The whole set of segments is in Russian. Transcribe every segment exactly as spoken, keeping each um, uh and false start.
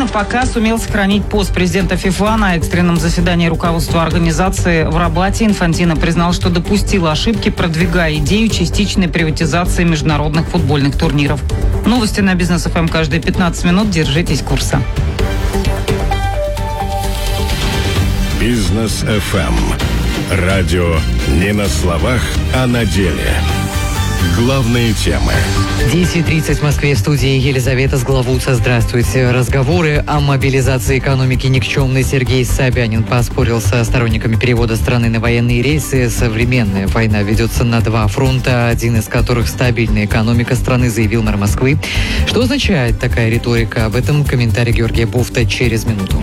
Инфантино пока сумел сохранить пост президента ФИФА. На экстренном заседании руководства организации в Рабате Инфантино признал, что допустил ошибки, продвигая идею частичной приватизации международных футбольных турниров. Новости на Бизнес эф эм каждые пятнадцать минут. Держитесь курса. Бизнес эф эм. Радио не на словах, а на деле. Главные темы. десять тридцать в Москве. В студии Елизавета Сглавуца. Здравствуйте. Разговоры о мобилизации экономики никчемны. Сергей Собянин поспорил со сторонниками перевода страны на военные рельсы. Современная война ведется на два фронта, один из которых стабильная экономика страны, заявил мэр Москвы. Что означает такая риторика? Об этом комментарий Георгия Бофта через минуту.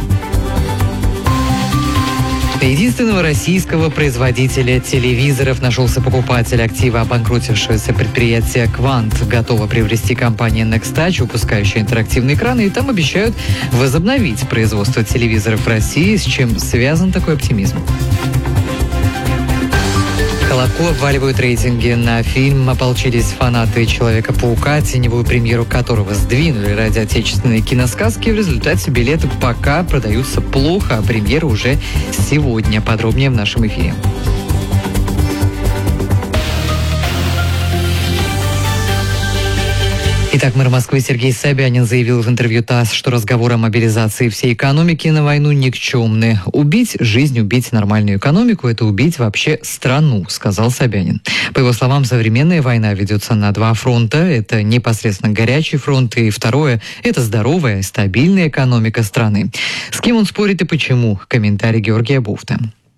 Единственного российского производителя телевизоров нашелся покупатель. Актива обанкротившегося предприятия «Квант» готова приобрести компания «Некстач», выпускающая интерактивные экраны, и там обещают возобновить производство телевизоров в России. С чем связан такой оптимизм? Колобку обваливают рейтинги. На фильм ополчились фанаты «Человека-паука», теневую премьеру которого сдвинули ради отечественной киносказки. В результате билеты пока продаются плохо, а премьера уже сегодня. Подробнее в нашем эфире. Итак, мэр Москвы Сергей Собянин заявил в интервью ТАСС, что разговоры о мобилизации всей экономики на войну никчемны. Убить жизнь, убить нормальную экономику – это убить вообще страну, сказал Собянин. По его словам, современная война ведется на два фронта. Это непосредственно горячий фронт, и второе – это здоровая, стабильная экономика страны. С кем он спорит и почему? Комментарий Георгия Бофта.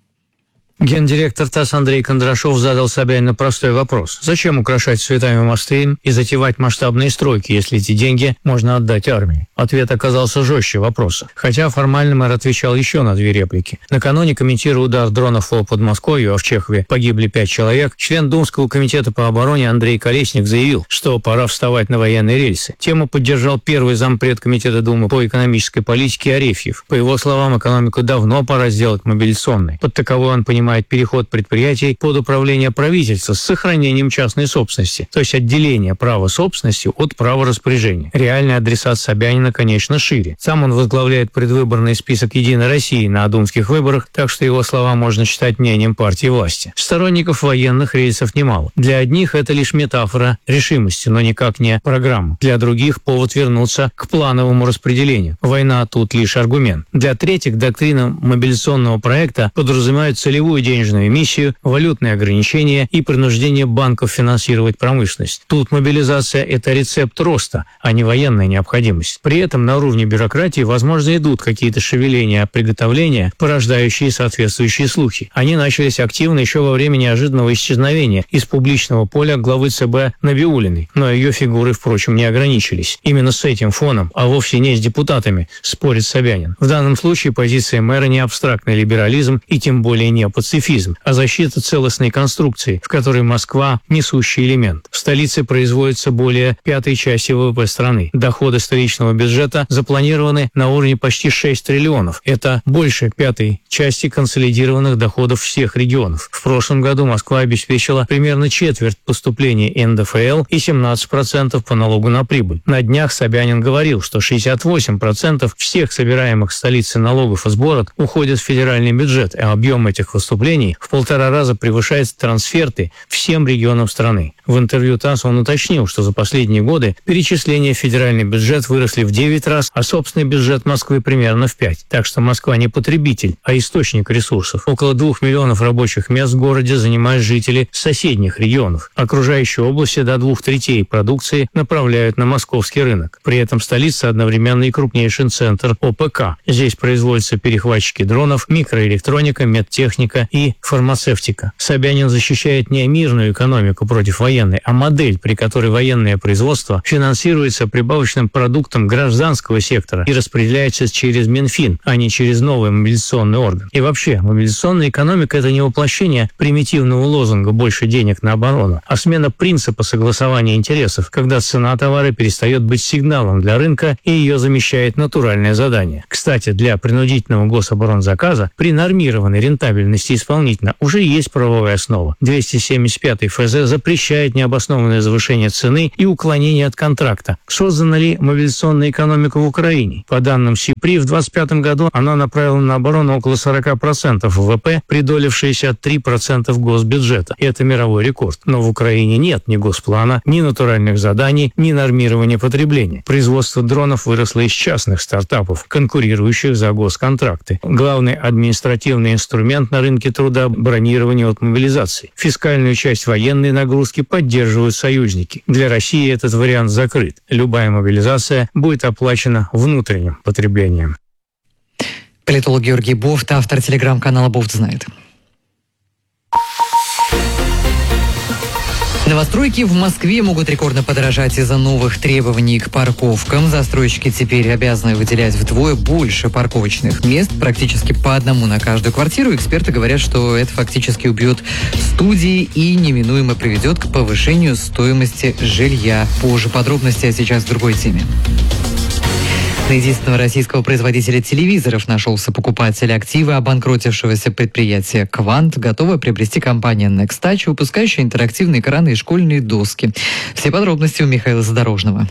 Гендиректор ТАСС Андрей Кондрашов задал Собянину простой вопрос. Зачем украшать цветами мосты и затевать масштабные стройки, если эти деньги можно отдать армии? Ответ оказался жестче вопроса. Хотя формально мэр отвечал еще на две реплики. Накануне, комментируя удар дронов по Подмосковью, а в Чехове погибли пять человек, член Думского комитета по обороне Андрей Колесник заявил, что пора вставать на военные рельсы. Тему поддержал первый зампред комитета Думы по экономической политике Арефьев. По его словам, экономику давно пора сделать мобилизационной. Под таковой он понимает переход предприятий под управление правительства с сохранением частной собственности, то есть отделение права собственности от права распоряжения. Реальный адресат Собянина, конечно, шире. Сам он возглавляет предвыборный список «Единой России» на думских выборах, так что его слова можно считать мнением партии власти. Сторонников военных рельсов немало. Для одних это лишь метафора решимости, но никак не программа. Для других повод вернуться к плановому распределению. Война тут лишь аргумент. Для третьих доктрина мобилизационного проекта подразумевает целевую денежную эмиссию, валютные ограничения и принуждение банков финансировать промышленность. Тут мобилизация – это рецепт роста, а не военная необходимость. При этом на уровне бюрократии, возможно, идут какие-то шевеления, приготовления, порождающие соответствующие слухи. Они начались активно еще во время неожиданного исчезновения из публичного поля главы ЦБ Набиуллиной, но ее фигуры, впрочем, не ограничились. Именно с этим фоном, а вовсе не с депутатами, спорит Собянин. В данном случае позиция мэра не абстрактный либерализм и тем более не пацифизм, а защита целостной конструкции, в которой Москва – несущий элемент. В столице производится более пятой части ВВП страны. Доходы столичного бюджета запланированы на уровне почти шесть триллионов. Это больше пятой части консолидированных доходов всех регионов. В прошлом году Москва обеспечила примерно четверть поступлений эн дэ эф эл и семнадцать процентов по налогу на прибыль. На днях Собянин говорил, что шестьдесят восемь процентов всех собираемых в столице налогов и сборов уходят в федеральный бюджет, а объем этих выступлений в полтора раза превышает трансферты всем регионам страны. В интервью ТАСС он уточнил, что за последние годы перечисления в федеральный бюджет выросли в девять раз, а собственный бюджет Москвы примерно в пять. Так что Москва не потребитель, а источник ресурсов. Около двух миллионов рабочих мест в городе занимают жители соседних регионов. Окружающие области до двух третей продукции направляют на московский рынок. При этом столица одновременно и крупнейший центр о пэ ка. Здесь производятся перехватчики дронов, микроэлектроника, медтехника и фармацевтика. Собянин защищает не мирную экономику против военной, а модель, при которой военное производство финансируется прибавочным продуктом гражданского сектора и распределяется через Минфин, а не через новый мобилизационный орган. И вообще, мобилизационная экономика – это не воплощение примитивного лозунга «больше денег на оборону», а смена принципа согласования интересов, когда цена товара перестает быть сигналом для рынка и ее замещает натуральное задание. Кстати, для принудительного гособоронзаказа при нормированной рентабельности исполнителя уже есть правовая основа. двести семьдесят пятый эф зэ запрещает допускает необоснованное завышение цены и уклонение от контракта. Создана ли мобилизационная экономика в Украине? По данным СИПРИ, в двадцать пятом году она направила на оборону около сорок процентов ВВП при доле в шестьдесят три процента госбюджета. И это мировой рекорд. Но в Украине нет ни госплана, ни натуральных заданий, ни нормирования потребления. Производство дронов выросло из частных стартапов, конкурирующих за госконтракты. Главный административный инструмент на рынке труда – бронирование от мобилизации. Фискальную часть военной нагрузки поддерживают союзники. Для России этот вариант закрыт. Любая мобилизация будет оплачена внутренним потреблением. Политолог Георгий Бофт, автор телеграм-канала «Бофт знает». Новостройки в Москве могут рекордно подорожать из-за новых требований к парковкам. Застройщики теперь обязаны выделять вдвое больше парковочных мест, практически по одному на каждую квартиру. Эксперты говорят, что это фактически убьет студии и неминуемо приведет к повышению стоимости жилья. Позже подробности, а сейчас в другой теме. На единственного российского производителя телевизоров нашелся покупатель. Активы обанкротившегося предприятия «Квант» готова приобрести компания «Некстач», выпускающая интерактивные экраны и школьные доски. Все подробности у Михаила Задорожного.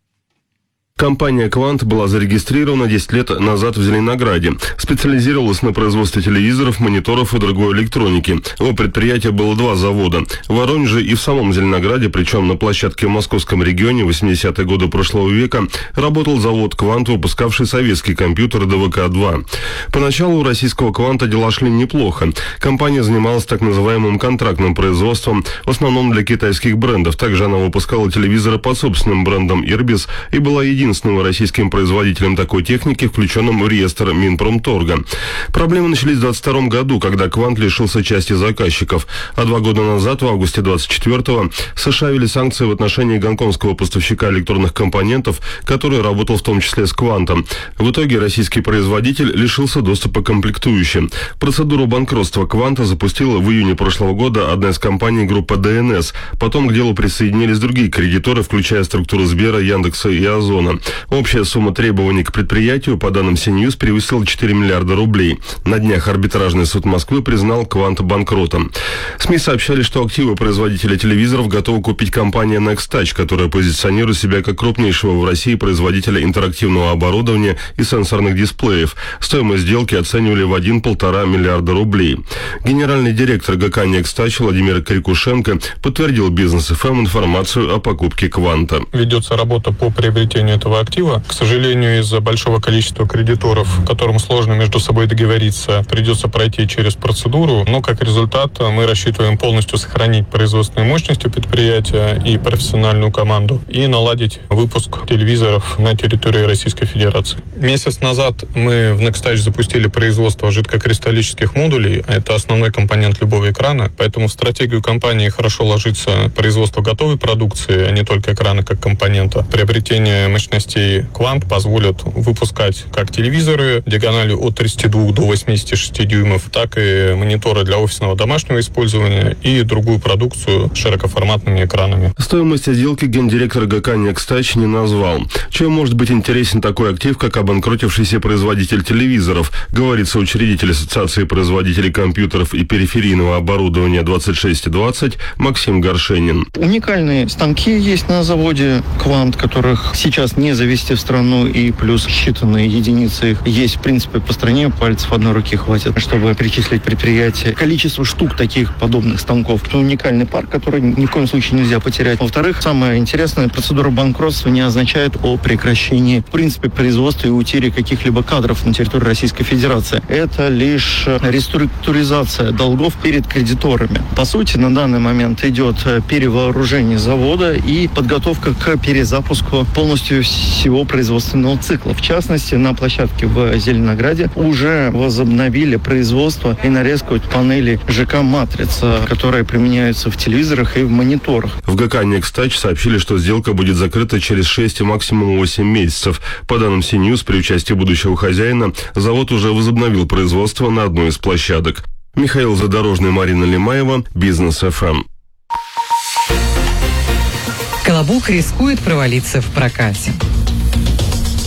Компания «Квант» была зарегистрирована десять лет назад в Зеленограде. Специализировалась на производстве телевизоров, мониторов и другой электроники. У предприятия было два завода. В Воронеже и в самом Зеленограде, причем на площадке в московском регионе в восьмидесятые годы прошлого века, работал завод «Квант», выпускавший советские компьютеры дэ вэ ка два. Поначалу у российского «Кванта» дела шли неплохо. Компания занималась так называемым контрактным производством, в основном для китайских брендов. Также она выпускала телевизоры под собственным брендом «Ирбис» и была единственной единственным российским производителем такой техники, включенным в реестр Минпромторга. Проблемы начались в двадцать втором году, когда «Квант» лишился части заказчиков. А два года назад, в августе двадцать четвёртого, США ввели санкции в отношении гонконгского поставщика электронных компонентов, который работал в том числе с «Квантом». В итоге российский производитель лишился доступа к комплектующим. Процедуру банкротства «Кванта» запустила в июне прошлого года одна из компаний группы дэ эн эс. Потом к делу присоединились другие кредиторы, включая структуру Сбера, Яндекса и Озона. Общая сумма требований к предприятию, по данным Си-Ньюс, превысила четыре миллиарда рублей. На днях арбитражный суд Москвы признал «Квант» банкротом. СМИ сообщали, что активы производителя телевизоров готова купить компания «Некстач», которая позиционирует себя как крупнейшего в России производителя интерактивного оборудования и сенсорных дисплеев. Стоимость сделки оценивали в один-полтора миллиарда рублей. Генеральный директор гэ ка «Некстач» Владимир Крикушенко подтвердил Бизнес-эф эм информацию о покупке «Кванта». Ведется работа по приобретению этого актива. К сожалению, из-за большого количества кредиторов, которым сложно между собой договориться, придется пройти через процедуру, но как результат мы рассчитываем полностью сохранить производственные мощности предприятия и профессиональную команду и наладить выпуск телевизоров на территории Российской Федерации. Месяц назад мы в Некстач запустили производство жидкокристаллических модулей. Это основной компонент любого экрана, поэтому в стратегию компании хорошо ложится производство готовой продукции, а не только экрана как компонента. Приобретение мощностей «Квант» позволят выпускать как телевизоры диагональю от тридцати двух до восьмидесяти шести дюймов, так и мониторы для офисного домашнего использования и другую продукцию с широкоформатными экранами. Стоимость сделки гендиректор гэ ка «Некстач» не назвал. Чем может быть интересен такой актив, как обанкротившийся производитель телевизоров, говорит соучредитель Ассоциации производителей компьютеров и периферийного оборудования двадцать шесть двадцать Максим Горшенин. Уникальные станки есть на заводе «Квант», которых сейчас не завести в страну, и плюс считанные единицы их есть, в принципе, по стране. Пальцев одной руки хватит, чтобы перечислить предприятие. Количество штук таких подобных станков. Это уникальный парк, который ни в коем случае нельзя потерять. Во-вторых, самое интересное, процедура банкротства не означает о прекращении, в принципе, производства и утере каких-либо кадров на территории Российской Федерации. Это лишь реструктуризация долгов перед кредиторами. По сути, на данный момент идет перевооружение завода и подготовка к перезапуску полностью всего производственного цикла. В частности, на площадке в Зеленограде уже возобновили производство и нарезку панелей ЖК «Матрица», которые применяются в телевизорах и в мониторах. В гэ ка «Некстач» сообщили, что сделка будет закрыта через шесть, максимум восемь месяцев. По данным Си-Ньюс, при участии будущего хозяина, завод уже возобновил производство на одной из площадок. Михаил Задорожный, Марина Лимаева, Бизнес-эф эм. Колобок рискует провалиться в прокате.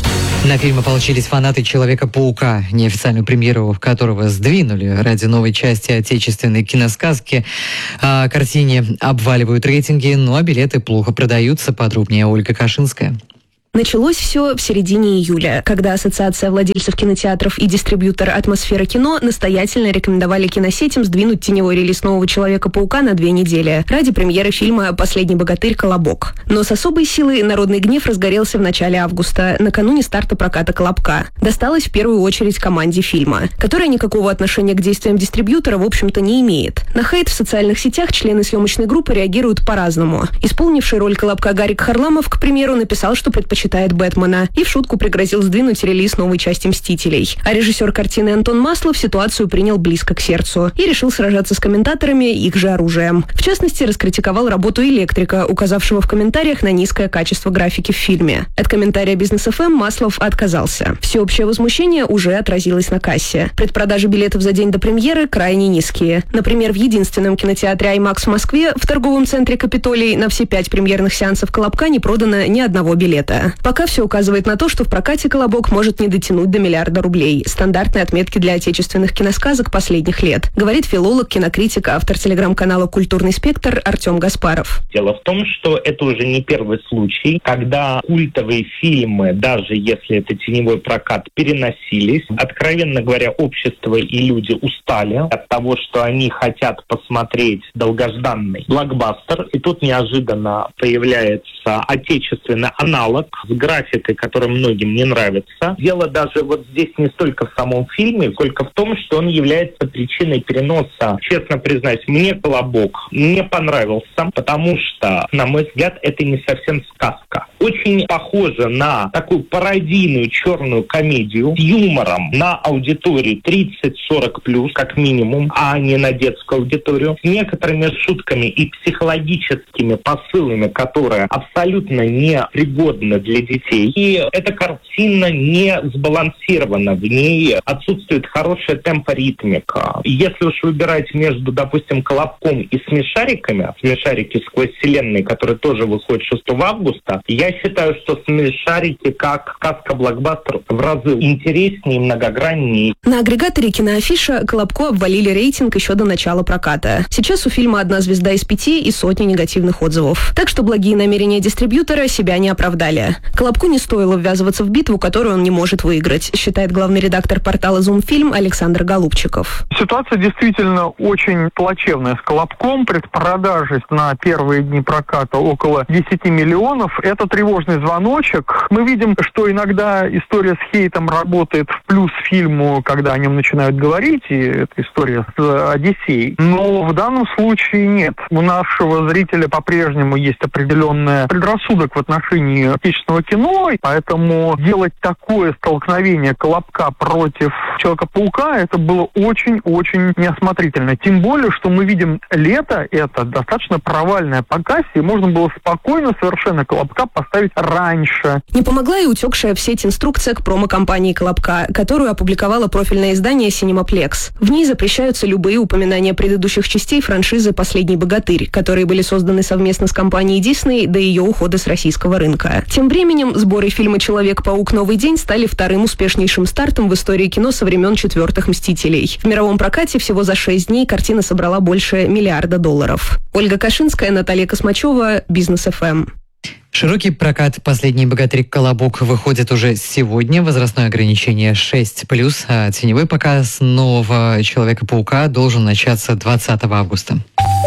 На фильм ополчились фанаты «Человека-паука», неофициальную премьеру которого сдвинули ради новой части отечественной киносказки. О картине обваливают рейтинги, но билеты плохо продаются. Подробнее Ольга Кашинская. Началось все в середине июля, когда Ассоциация владельцев кинотеатров и дистрибьютор «Атмосфера кино» настоятельно рекомендовали киносетям сдвинуть теневой релиз нового «Человека-паука» на две недели ради премьеры фильма «Последний богатырь. Колобок». Но с особой силой народный гнев разгорелся в начале августа, накануне старта проката «Колобка». Досталось в первую очередь команде фильма, которая никакого отношения к действиям дистрибьютора, в общем-то, не имеет. На хейт в социальных сетях члены съемочной группы реагируют по-разному. Исполнивший роль Колобка Гарик Харламов, к примеру, написал, что предпочитает читает Бэтмена, и в шутку пригрозил сдвинуть релиз новой части «Мстителей». А режиссер картины Антон Маслов ситуацию принял близко к сердцу и решил сражаться с комментаторами их же оружием. В частности, раскритиковал работу «Электрика», указавшего в комментариях на низкое качество графики в фильме. От комментария «Бизнес эф эм» Маслов отказался. Всеобщее возмущение уже отразилось на кассе. Предпродажи билетов за день до премьеры крайне низкие. Например, в единственном кинотеатре «Аймакс» в Москве в торговом центре «Капитолий» на все пять премьерных сеансов «Колобка» не продано ни одного билета. Пока все указывает на то, что в прокате «Колобок» может не дотянуть до миллиарда рублей. Стандартные отметки для отечественных киносказок последних лет, говорит филолог, кинокритик, автор телеграм-канала «Культурный спектр» Артем Гаспаров. Дело в том, что это уже не первый случай, когда культовые фильмы, даже если это теневой прокат, переносились. Откровенно говоря, общество и люди устали от того, что они хотят посмотреть долгожданный блокбастер, и тут неожиданно появляется отечественный аналог с графикой, которая многим не нравится. Дело даже вот здесь не столько в самом фильме, сколько в том, что он является причиной переноса. Честно признаюсь, мне «Колобок» не понравился, потому что, на мой взгляд, это не совсем сказка. Очень похоже на такую пародийную черную комедию с юмором на аудиторию тридцать-сорок плюс, как минимум, а не на детскую аудиторию, с некоторыми шутками и психологическими посылами, которые абсолютно не пригодны для детей. И эта картина не сбалансирована, в ней отсутствует хорошая темпоритмика. Если уж выбирать между, допустим, «Колобком» и «Смешариками», «Смешарики сквозь вселенные», который тоже выходит шестого августа, я считаю, что «Смешарики» как сказка-блокбастер в разы интереснее и многограннее. На агрегаторе «Киноафиша» «Колобку» обвалили рейтинг еще до начала проката. Сейчас у фильма одна звезда из пяти и сотни негативных отзывов. Так что благие намерения дистрибьютора себя не оправдали. «Колобку» не стоило ввязываться в битву, которую он не может выиграть, считает главный редактор портала «Зумфильм» Александр Голубчиков. Ситуация действительно очень плачевная с «Колобком». Предпродажи на первые дни проката около десяти миллионов. Это тревожный звоночек. Мы видим, что иногда история с хейтом работает в плюс фильму, когда о нем начинают говорить, и это история с «Одиссеей». Но в данном случае нет. У нашего зрителя по-прежнему есть определенный предрассудок в отношении отечественного кино, поэтому делать такое столкновение «Колобка» против «Человека-паука» это было очень-очень неосмотрительно. Тем более, что мы видим лето, это достаточно провальное по кассе, и можно было спокойно совершенно «Колобка» поставить раньше. Не помогла и утекшая в сеть инструкция к промо-компании «Колобка», которую опубликовало профильное издание «Синемаплекс». В ней запрещаются любые упоминания предыдущих частей франшизы «Последний богатырь», которые были созданы совместно с компанией Disney до ее ухода с российского рынка. Тем временем сборы фильма «Человек-паук. Новый день» стали вторым успешнейшим стартом в истории кино со времен четвертых «Мстителей». В мировом прокате всего за шесть дней картина собрала больше миллиарда долларов. Ольга Кашинская, Наталья Космачева, Бизнес эф эм. Широкий прокат «Последний богатырь. Колобок» выходит уже сегодня. Возрастное ограничение шесть плюс, а теневой показ нового «Человека-паука» должен начаться двадцатого августа.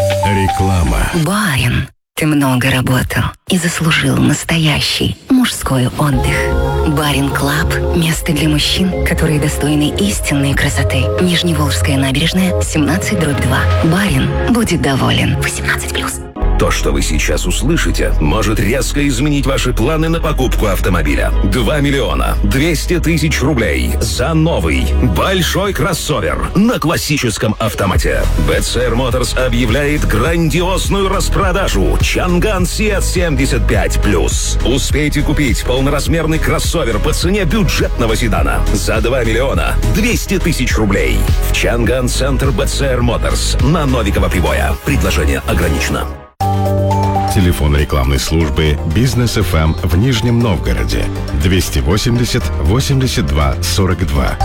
Реклама. Барин, ты много работал и заслужил настоящий мужской отдых. Барин Клаб – место для мужчин, которые достойны истинной красоты. Нижневолжская набережная, семнадцать дробь два. Барин будет доволен. восемнадцать плюс. То, что вы сейчас услышите, может резко изменить ваши планы на покупку автомобиля. два миллиона двести тысяч рублей за новый большой кроссовер на классическом автомате. би си ар Motors объявляет грандиозную распродажу Чанган Сиат семьдесят пять плюс. Успейте купить полноразмерный кроссовер по цене бюджетного седана за два миллиона двести тысяч рублей. В Чанган Центр би си ар Motors на Новикова Привоя. Предложение ограничено. Телефон рекламной службы «Бизнес эф эм» в Нижнем Новгороде двести восемьдесят восемьдесят два сорок два.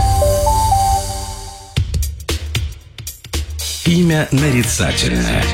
Имя нарицательное.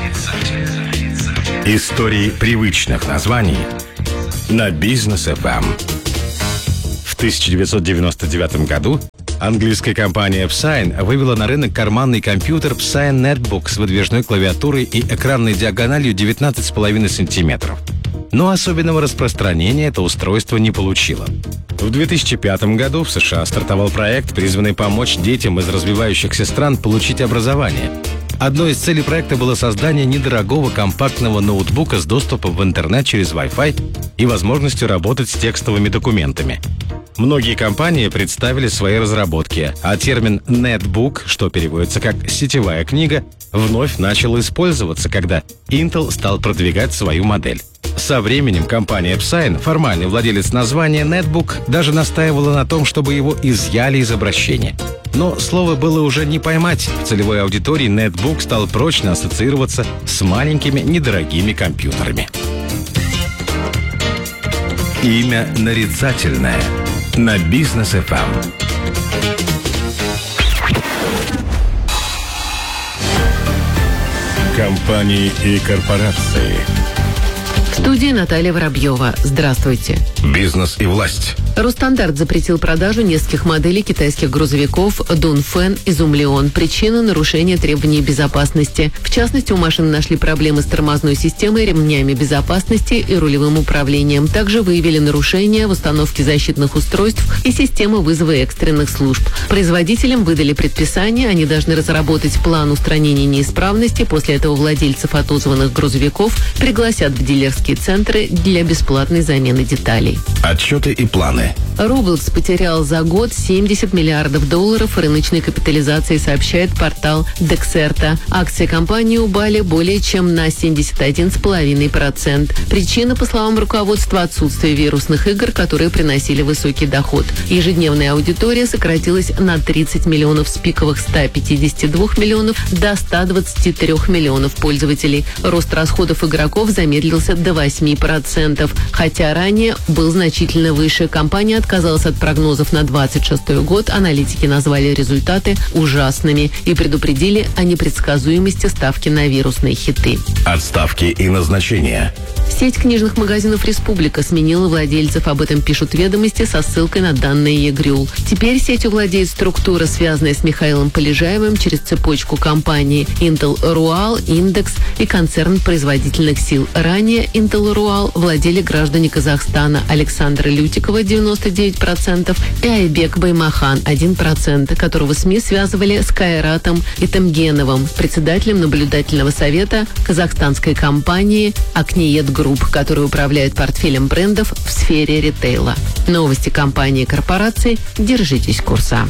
Истории привычных названий на «Бизнес эф эм». В тысяча девятьсот девяносто девятом году английская компания Psion вывела на рынок карманный компьютер Psion Netbook с выдвижной клавиатурой и экранной диагональю девятнадцать с половиной сантиметров. Но особенного распространения это устройство не получило. В две тысячи пятом году в США стартовал проект, призванный помочь детям из развивающихся стран получить образование. Одной из целей проекта было создание недорогого компактного ноутбука с доступом в интернет через Wi-Fi и возможностью работать с текстовыми документами. Многие компании представили свои разработки, а термин «нетбук», что переводится как «сетевая книга», вновь начал использоваться, когда Intel стал продвигать свою модель. Со временем компания Psion, формальный владелец названия «нетбук», даже настаивала на том, чтобы его изъяли из обращения. Но слово было уже не поймать. В целевой аудитории «нетбук» стал прочно ассоциироваться с маленькими недорогими компьютерами. Имя нарицательное на «Бизнес эф эм». Компании и корпорации. В студии Наталья Воробьева. Здравствуйте. Бизнес и власть. Росстандарт запретил продажу нескольких моделей китайских грузовиков Дунфэн и Зумлеон. Причина – нарушение требований безопасности. В частности, у машин нашли проблемы с тормозной системой, ремнями безопасности и рулевым управлением. Также выявили нарушения в установке защитных устройств и системы вызова экстренных служб. Производителям выдали предписание, они должны разработать план устранения неисправности. После этого владельцев отозванных грузовиков пригласят в дилерские центры для бесплатной замены деталей. Отчеты и планы. Roblox потерял за год семьдесят миллиардов долларов рыночной капитализации, сообщает портал Dexerto. Акции компании упали более чем на семьдесят один целых пять десятых процента. Причина, по словам руководства, отсутствие вирусных игр, которые приносили высокий доход. Ежедневная аудитория сократилась на тридцать миллионов с пиковых ста пятидесяти двух миллионов до ста двадцати трёх миллионов пользователей. Рост расходов игроков замедлился до восьми процентов, хотя ранее был значительно выше. Компания отказалась от прогнозов на двадцать шестой год. Аналитики назвали результаты ужасными и предупредили о непредсказуемости ставки на вирусные хиты. Отставки и назначения. Сеть книжных магазинов «Республика» сменила владельцев. Об этом пишут «Ведомости» со ссылкой на данные ЕГРЮЛ. Теперь сетью владеет структура, связанная с Михаилом Полежаевым через цепочку компаний Intel Rual, Индекс и концерн производительных сил. Ранее Intel Rual владели граждане Казахстана Александра Лютикова девяносто девять процентов и Айбек Баймахан один процент, которого СМИ связывали с Кайратом и Темгеновым, председателем наблюдательного совета казахстанской компании «Акниет Групп», который управляет портфелем брендов в сфере ритейла. Новости компании и корпораций. Держитесь курса.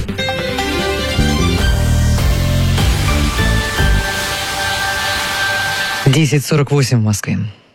десять сорок восемь в Москве.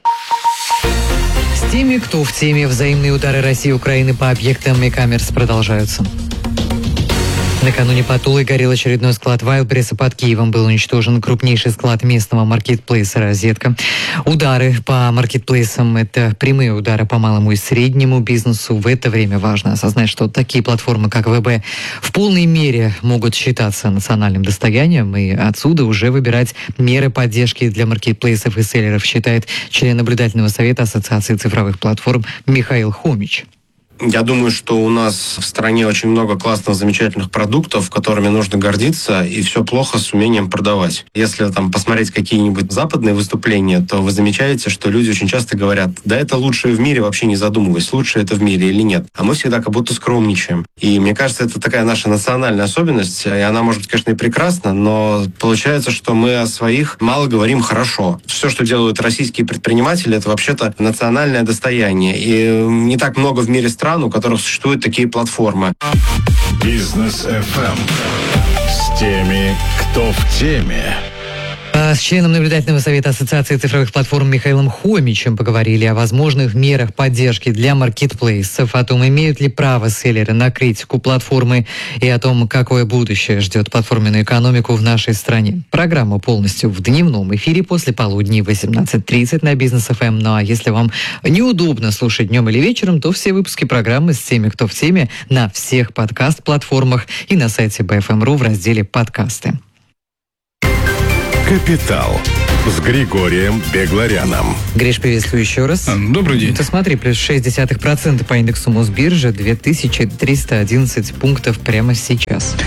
С теми, кто в теме, взаимные удары России и Украины по объектам e-commerce продолжаются. Накануне под Тулой горел очередной склад Wildberries, под Киевом был уничтожен крупнейший склад местного маркетплейса «Розетка». Удары по маркетплейсам – это прямые удары по малому и среднему бизнесу. В это время важно осознать, что такие платформы, как ВБ, в полной мере могут считаться национальным достоянием, и отсюда уже выбирать меры поддержки для маркетплейсов и селлеров, считает член наблюдательного совета Ассоциации цифровых платформ Михаил Хомич. Я думаю, что у нас в стране очень много классных, замечательных продуктов, которыми нужно гордиться, и все плохо с умением продавать. Если там посмотреть какие-нибудь западные выступления, то вы замечаете, что люди очень часто говорят: да это лучшее в мире, вообще не задумываясь, лучшее это в мире или нет. А мы всегда как будто скромничаем. И мне кажется, это такая наша национальная особенность, и она может быть, конечно, и прекрасна, но получается, что мы о своих мало говорим хорошо. Все, что делают российские предприниматели, это вообще-то национальное достояние. И не так много в мире стран, у которых существуют такие платформы. Бизнес эф эм. С теми, кто в теме. С членом наблюдательного совета Ассоциации цифровых платформ Михаилом Хомичем поговорили о возможных мерах поддержки для маркетплейсов, о том, имеют ли право селлеры на критику платформы и о том, какое будущее ждет платформенную экономику в нашей стране. Программа полностью в дневном эфире после полудня в восемнадцать тридцать на Бизнес эф эм. Ну а если вам неудобно слушать днем или вечером, то все выпуски программы с теми, кто в теме, на всех подкаст-платформах и на сайте би эф эм точка ру в разделе «Подкасты». «Капитал» с Григорием Бегларяном. Гриш, приветствую еще раз. Добрый день. Ты смотри, плюс шесть десятых процента по индексу Мосбиржи, две тысячи триста одиннадцать пунктов прямо сейчас.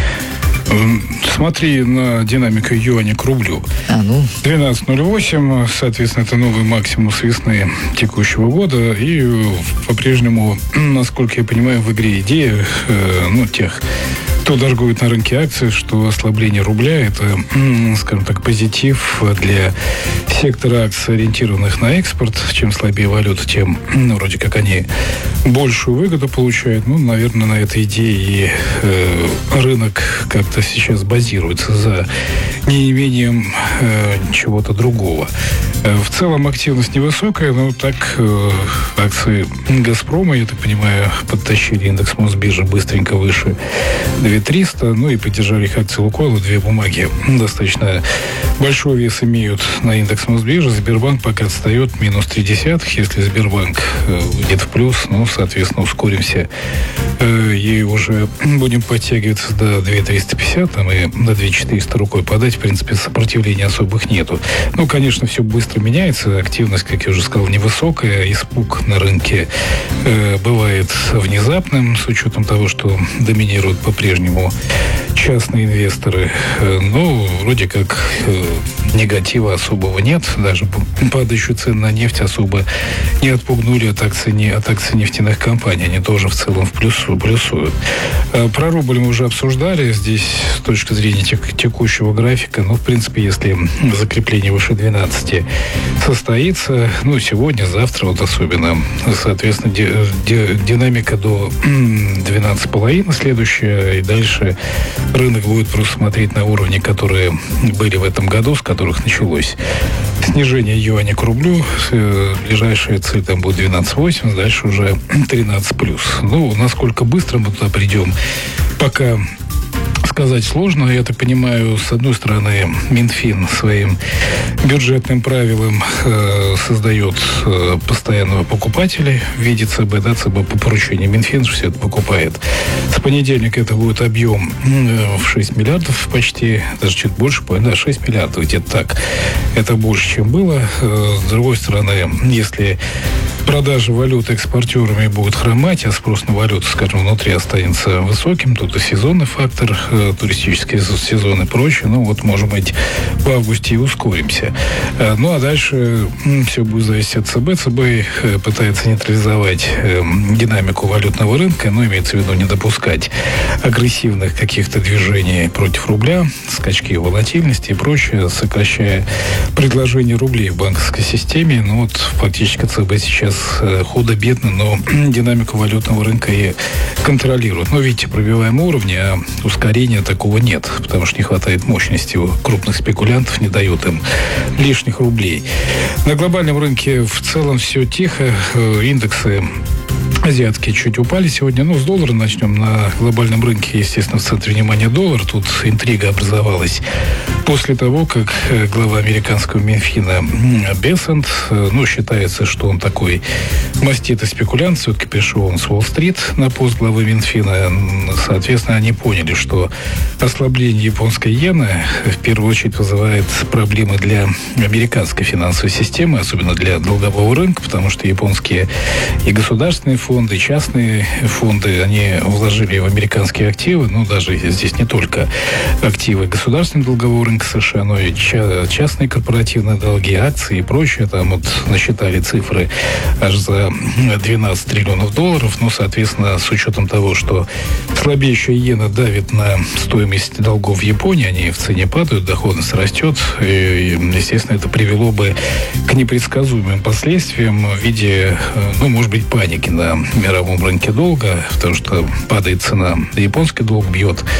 Смотри на динамику юаня к рублю. А, ну. двенадцать ноль восемь, соответственно, это новый максимум с весны текущего года. И по-прежнему, насколько я понимаю, в игре идея, э, ну, тех, кто торгует на рынке акций, что ослабление рубля – это, скажем так, позитив для сектора акций, ориентированных на экспорт. Чем слабее валюта, тем, ну, вроде как они большую выгоду получают. Ну, наверное, на этой идее э, рынок как-то сейчас базируется за неимением э, чего-то другого. Э, в целом активность невысокая, но так э, акции «Газпрома», я так понимаю, подтащили индекс Мосбиржи быстренько выше две тысячи триста, ну и поддержали их акции «Лукойла». Две бумаги достаточно большой вес имеют на индекс Мосбиржи. Сбербанк пока отстает, минус три десятых. Если Сбербанк э, уйдет в плюс, ну, соответственно, ускоримся э, и уже будем подтягиваться до две тысячи триста пятьдесят, там, и до две тысячи четыреста рукой подать. В принципе, сопротивления особых нету. Ну, конечно, все быстро меняется. Активность, как я уже сказал, невысокая. Испуг на рынке э, бывает внезапным, с учетом того, что доминируют по-прежнему частные инвесторы. Ну, вроде как э, негатива особого нет. Даже падающие цены на нефть особо не отпугнули от акций, не, от акций нефтяных компаний. Они тоже в целом в плюсу, плюсуют. А про рубль мы уже обсуждали. Здесь с точки зрения тек, текущего графика, ну, в принципе, если закрепление выше двенадцати состоится, ну, сегодня, завтра вот особенно, соответственно, ди, ди, динамика до двенадцати с половиной следующая, и дальше рынок будет просто смотреть на уровни, которые были в этом году, с которых началось снижение юаня к рублю. Ближайшая цель там будет двенадцать восемь, дальше уже тринадцать плюс. Ну, насколько быстро мы туда придем, пока сказать сложно. Я так понимаю, с одной стороны, Минфин своим бюджетным правилам э, создает э, постоянного покупателя в виде ЦБ, да, ЦБ по поручению Минфин все это покупает. С понедельника это будет объем э, в шесть миллиардов почти, даже чуть больше, да, шесть миллиардов, где-то так. Это больше, чем было. Э, с другой стороны, если продажи валюты экспортерами будут хромать, а спрос на валюту, скажем, внутри останется высоким, тут и сезонный фактор, э, туристические сезоны и прочее. Ну, вот, может быть, в августе и ускоримся. Э, ну, а дальше э, все будет зависеть от ЦБ. ЦБ э, пытается нейтрализовать э, динамику валютного рынка, но имеется в виду не допускать агрессивных каких-то движений против рубля, скачки волатильности и прочее, сокращая предложение рублей в банковской системе. Ну, вот, фактически ЦБ сейчас худо-бедно, но динамику валютного рынка и контролирует. Но, видите, пробиваем уровни, а ускорения такого нет, потому что не хватает мощности у крупных спекулянтов, не дают им лишних рублей. На глобальном рынке в целом все тихо. Индексы азиатские чуть упали сегодня. Ну, с доллара начнем. На глобальном рынке, естественно, в центре внимания доллар. Тут интрига образовалась после того, как глава американского Минфина Бессент, ну, считается, что он такой маститый спекулянт, все-таки пришел он с Уолл-стрит на пост главы Минфина. Соответственно, они поняли, что ослабление японской иены в первую очередь вызывает проблемы для американской финансовой системы, особенно для долгового рынка, потому что японские и государственные фонды, и частные фонды, они вложили в американские активы, ну, даже здесь не только активы государственного долгового рынка США, но и частные корпоративные долги, акции и прочее. Там вот насчитали цифры аж за двенадцать триллионов долларов. Ну, соответственно, с учетом того, что слабеющая иена давит на стоимость долгов в Японии, они в цене падают, доходность растет, и, естественно, это привело бы к непредсказуемым последствиям в виде, ну, может быть, паники на мировом рынке долга, потому что падает цена, японский долг бьет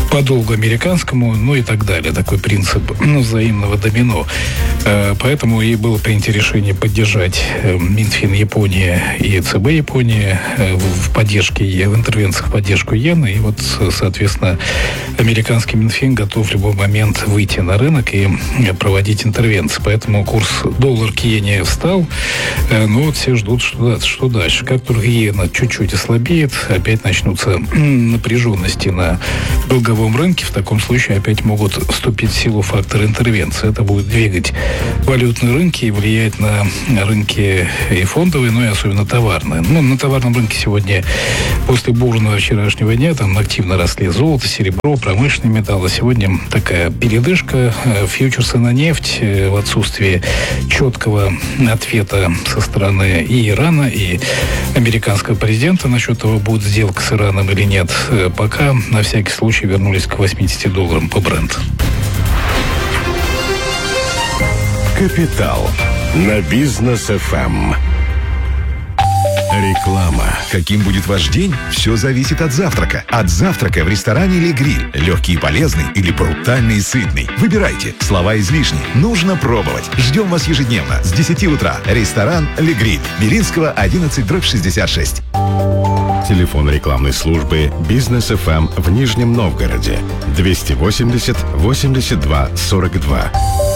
по долгу американскому, ну и так далее. Такой принцип ну, взаимного домино. Поэтому и было принято решение поддержать Минфин Японии и ЦБ Японии в поддержке, в интервенциях в поддержку иены. И вот, соответственно, американский Минфин готов в любой момент выйти на рынок и проводить интервенции. Поэтому курс доллар к иене встал. Но вот все ждут, что, что дальше. Как только иена чуть-чуть ослабеет, опять начнутся напряженности на долговом рынке. В таком случае опять могут вступить в силу факторы интервенции. Это будет двигать валютные рынки и влиять на рынки и фондовые, ну и особенно товарные. Ну, на товарном рынке сегодня после бурного вчерашнего дня там активно росли золото, серебро, промышленные металлы. Сегодня такая передышка. Фьючерсы на нефть в отсутствии четкого ответа со стороны и Ирана, и американского президента насчет того, будет сделка с Ираном или нет. Пока на всякий случай вернулись к восьмидесяти долларам по Брент. Капитал на Бизнес эф эм. Реклама. Каким будет ваш день? Все зависит от завтрака. От завтрака в ресторане «Ле Гриль». Легкий и полезный или брутальный и сытный. Выбирайте. Слова излишни. Нужно пробовать. Ждем вас ежедневно с десяти утра. Ресторан «Ле Гриль». Белинского, одиннадцать, дробь шестьдесят шесть. Телефон рекламной службы Бизнес эф эм в Нижнем Новгороде. двести восемьдесят восемьдесят два сорок два.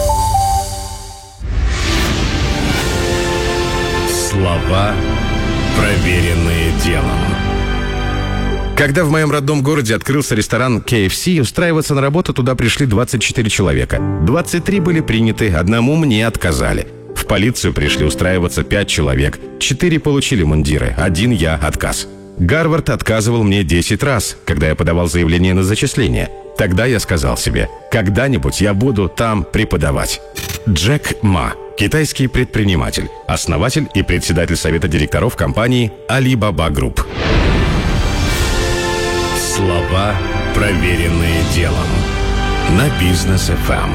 Слова, проверенные делом. Когда в моем родном городе открылся ресторан кей эф си, устраиваться на работу туда пришли двадцать четыре человека. двадцать три были приняты, одному мне отказали. В полицию пришли устраиваться пять человек. четыре получили мундиры, один я отказ. Гарвард отказывал мне десять раз, когда я подавал заявление на зачисление. Тогда я сказал себе, когда-нибудь я буду там преподавать. Джек Ма. Китайский предприниматель, основатель и председатель совета директоров компании Alibaba Group. Слова, проверенные делом. На Бизнес эф эм.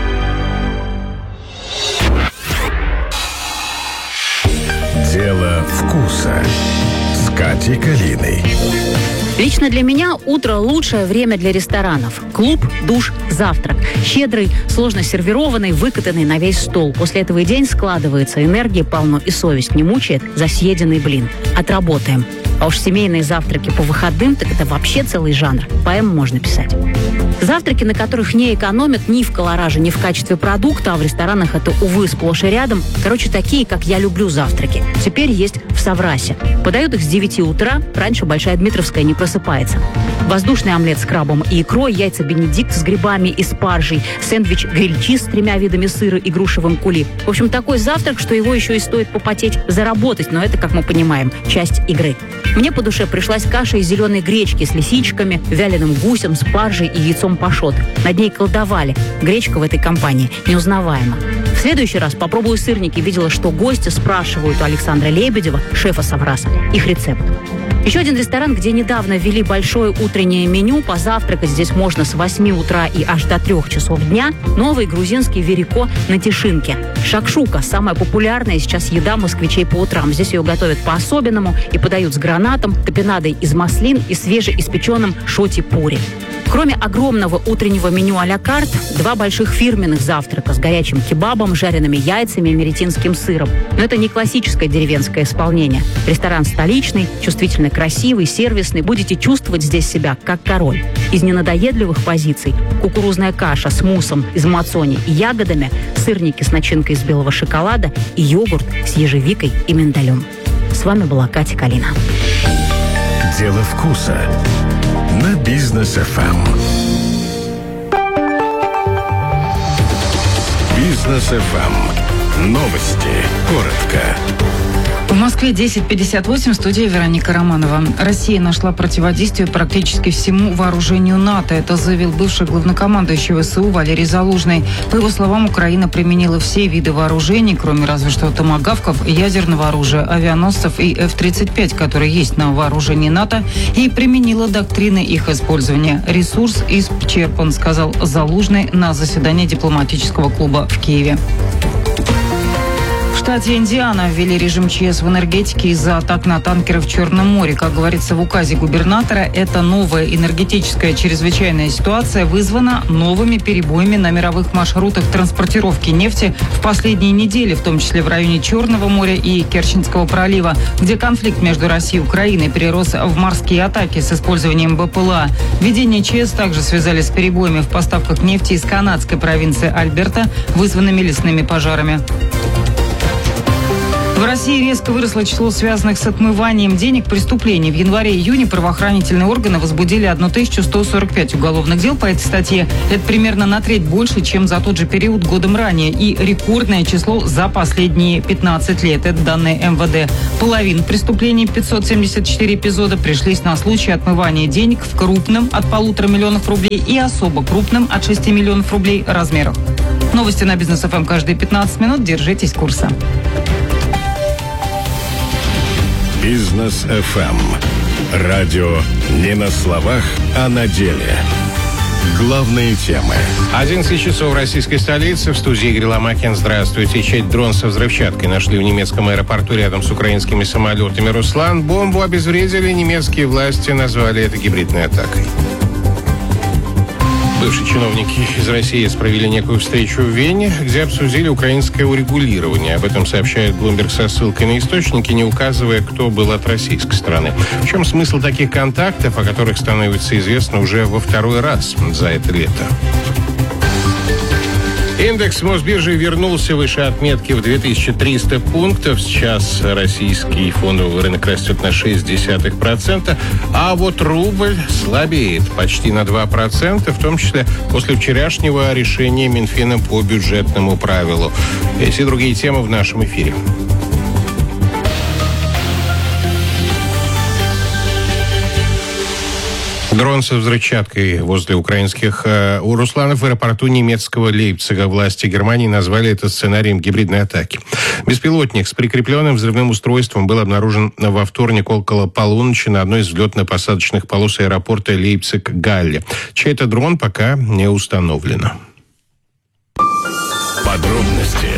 Дело вкуса с Катей Калиной. Лично для меня утро – лучшее время для ресторанов. Клуб, душ, завтрак. Щедрый, сложно сервированный, выкатанный на весь стол. После этого и день складывается, энергии полно и совесть не мучает за съеденный блин. Отработаем. А уж семейные завтраки по выходным, так это вообще целый жанр. Поэму можно писать. Завтраки, на которых не экономят ни в колораже, ни в качестве продукта, а в ресторанах это, увы, сплошь и рядом. Короче, такие, как я люблю завтраки. Теперь есть в Саврасе. Подают их с девяти утра, раньше Большая Дмитровская не просыпается. Воздушный омлет с крабом и икрой, яйца бенедикт с грибами и спаржей, сэндвич гриль-чиз с тремя видами сыра и грушевым кули. В общем, такой завтрак, что его еще и стоит попотеть, заработать, но это, как мы понимаем, часть игры. Мне по душе пришлась каша из зеленой гречки с лисичками, вяленым гусем, спаржей и яйцом пашот. Над ней колдовали. Гречка в этой компании неузнаваема. В следующий раз попробую сырники. Видела, что гости спрашивают у Александра Лебедева, шефа Савраса, их рецепт. Еще один ресторан, где недавно ввели большое утреннее меню. Позавтракать здесь можно с восьми утра и аж до трех часов дня. Новый грузинский верико на Тишинке. Шакшука – самая популярная сейчас еда москвичей по утрам. Здесь ее готовят по-особенному и подают с гранатом, топинадой из маслин и свежеиспеченным шоти-пури. Кроме огромного утреннего меню а-ля карт, два больших фирменных завтрака с горячим кебабом, жареными яйцами и меретинским сыром. Но это не классическое деревенское исполнение. Ресторан столичный, чувствительно красивый, сервисный. Будете чувствовать здесь себя как король. Из ненадоедливых позиций кукурузная каша с муссом из мацони и ягодами, сырники с начинкой из белого шоколада и йогурт с ежевикой и миндалем. С вами была Катя Калина. Дело вкуса на Бизнес эф эм. Бизнес эф эм. Новости. Коротко. В Москве десять пятьдесят восемь, студия Вероника Романова. Россия нашла противодействие практически всему вооружению НАТО. Это заявил бывший главнокомандующий вэ эс у Валерий Залужный. По его словам, Украина применила все виды вооружений, кроме разве что томагавков, ядерного оружия, авианосцев и эф тридцать пять, которые есть на вооружении НАТО, и применила доктрины их использования. Ресурс исчерпан, сказал В Залужный на заседании дипломатического клуба в Киеве. В штате Индиана ввели режим ЧС в энергетике из-за атак на танкеры в Черном море. Как говорится в указе губернатора, эта новая энергетическая чрезвычайная ситуация вызвана новыми перебоями на мировых маршрутах транспортировки нефти в последние недели, в том числе в районе Черного моря и Керченского пролива, где конфликт между Россией и Украиной перерос в морские атаки с использованием БПЛА. Введение ЧС также связали с перебоями в поставках нефти из канадской провинции Альберта, вызванными лесными пожарами. В России резко выросло число связанных с отмыванием денег преступлений. В январе-июне правоохранительные органы возбудили тысячу сто сорок пять уголовных дел по этой статье. Это примерно на треть больше, чем за тот же период годом ранее. И рекордное число за последние пятнадцать лет. Это данные эм вэ дэ. Половина преступлений, пятьсот семьдесят четыре эпизода, пришлись на случай отмывания денег в крупном от полутора миллионов рублей и особо крупном от шести миллионов рублей размерах. Новости на Бизнес эф эм каждые пятнадцать минут. Держитесь курса. Бизнес эф эм. Радио не на словах, а на деле. Главные темы. одиннадцать часов в российской столице. В студии Игорь Ломакин. Здравствуйте. Часть дрон со взрывчаткой нашли в немецком аэропорту рядом с украинскими самолетами «Руслан». Бомбу обезвредили. Немецкие власти назвали это гибридной атакой. Бывшие чиновники из России провели некую встречу в Вене, где обсудили украинское урегулирование. Об этом сообщает Bloomberg со ссылкой на источники, не указывая, кто был от российской стороны. В чем смысл таких контактов, о которых становится известно уже во второй раз за это лето? Индекс Мосбиржи вернулся выше отметки в две тысячи триста пунктов. Сейчас российский фондовый рынок растет на шесть десятых процента, а вот рубль слабеет почти на два процента, в том числе после вчерашнего решения Минфина по бюджетному правилу. Эти и другие темы в нашем эфире. Дрон со взрывчаткой возле украинских э, у Русланов в аэропорту немецкого Лейпцига. Власти Германии назвали это сценарием гибридной атаки. Беспилотник с прикрепленным взрывным устройством был обнаружен во вторник около полуночи на одной из взлетно-посадочных полос аэропорта Лейпциг-Галле. Чей это дрон, пока не установлено. Подробности.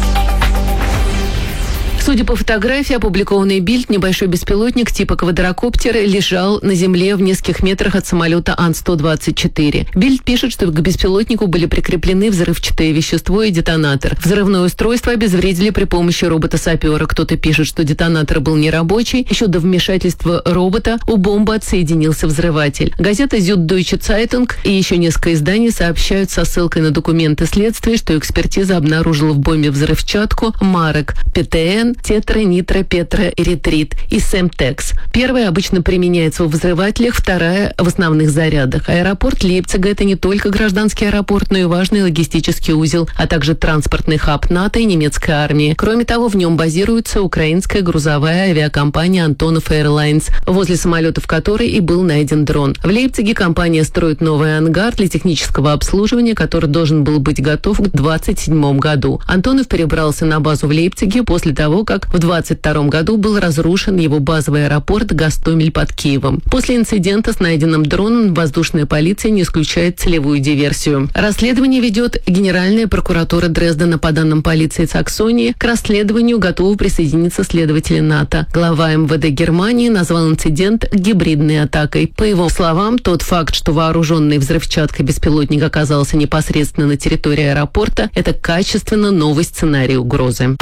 Судя по фотографии, опубликованной Бильд, небольшой беспилотник типа квадрокоптер лежал на земле в нескольких метрах от самолета Ан сто двадцать четыре. Бильд пишет, что к беспилотнику были прикреплены взрывчатое вещество и детонатор. Взрывное устройство обезвредили при помощи робота-сапера. Кто-то пишет, что детонатор был нерабочий. Еще до вмешательства робота у бомбы отсоединился взрыватель. Газета Süddeutsche Zeitung и еще несколько изданий сообщают со ссылкой на документы следствия, что экспертиза обнаружила в бомбе взрывчатку марок пэ тэ эн, тетра-нитро-петроэритрит и Семтекс. Первая обычно применяется в взрывателях, вторая в основных зарядах. Аэропорт Лейпцига – это не только гражданский аэропорт, но и важный логистический узел, а также транспортный хаб НАТО и немецкой армии. Кроме того, в нем базируется украинская грузовая авиакомпания Антонов Airlines, возле самолетов которой и был найден дрон. В Лейпциге компания строит новый ангар для технического обслуживания, который должен был быть готов к двадцать седьмом году. Антонов перебрался на базу в Лейпциге после того, как в двадцать втором году был разрушен его базовый аэропорт Гостомель под Киевом. После инцидента с найденным дроном воздушная полиция не исключает целевую диверсию. Расследование ведет Генеральная прокуратура Дрездена. По данным полиции Саксонии, к расследованию готовы присоединиться следователи НАТО. Глава эм вэ дэ Германии назвал инцидент гибридной атакой. По его словам, тот факт, что вооруженный взрывчаткой беспилотник оказался непосредственно на территории аэропорта, это качественно новый сценарий угрозы.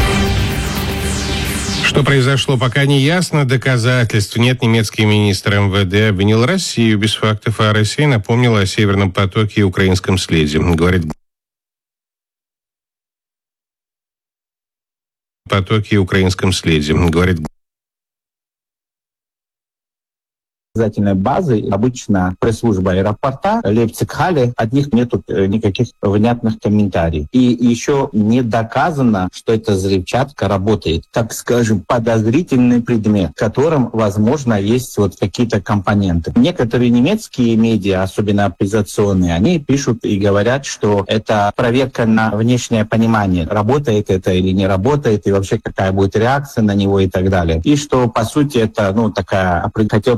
Что произошло, пока не ясно. Доказательств нет. Немецкий министр эм вэ дэ обвинил Россию без фактов, а Россия напомнила о Северном потоке и украинском следе. Говорит, потоке и украинском следе. Говорит, обязательной базы. Обычно пресс-служба аэропорта Лейпциг-Халле, от них нету никаких внятных комментариев. И еще не доказано, что эта взрывчатка работает. Так скажем, подозрительный предмет, в котором, возможно, есть вот какие-то компоненты. Некоторые немецкие медиа, особенно оппозиционные, они пишут и говорят, что это проверка на внешнее понимание, работает это или не работает, и вообще какая будет реакция на него и так далее. И что, по сути, это, ну, такая, хотел поставить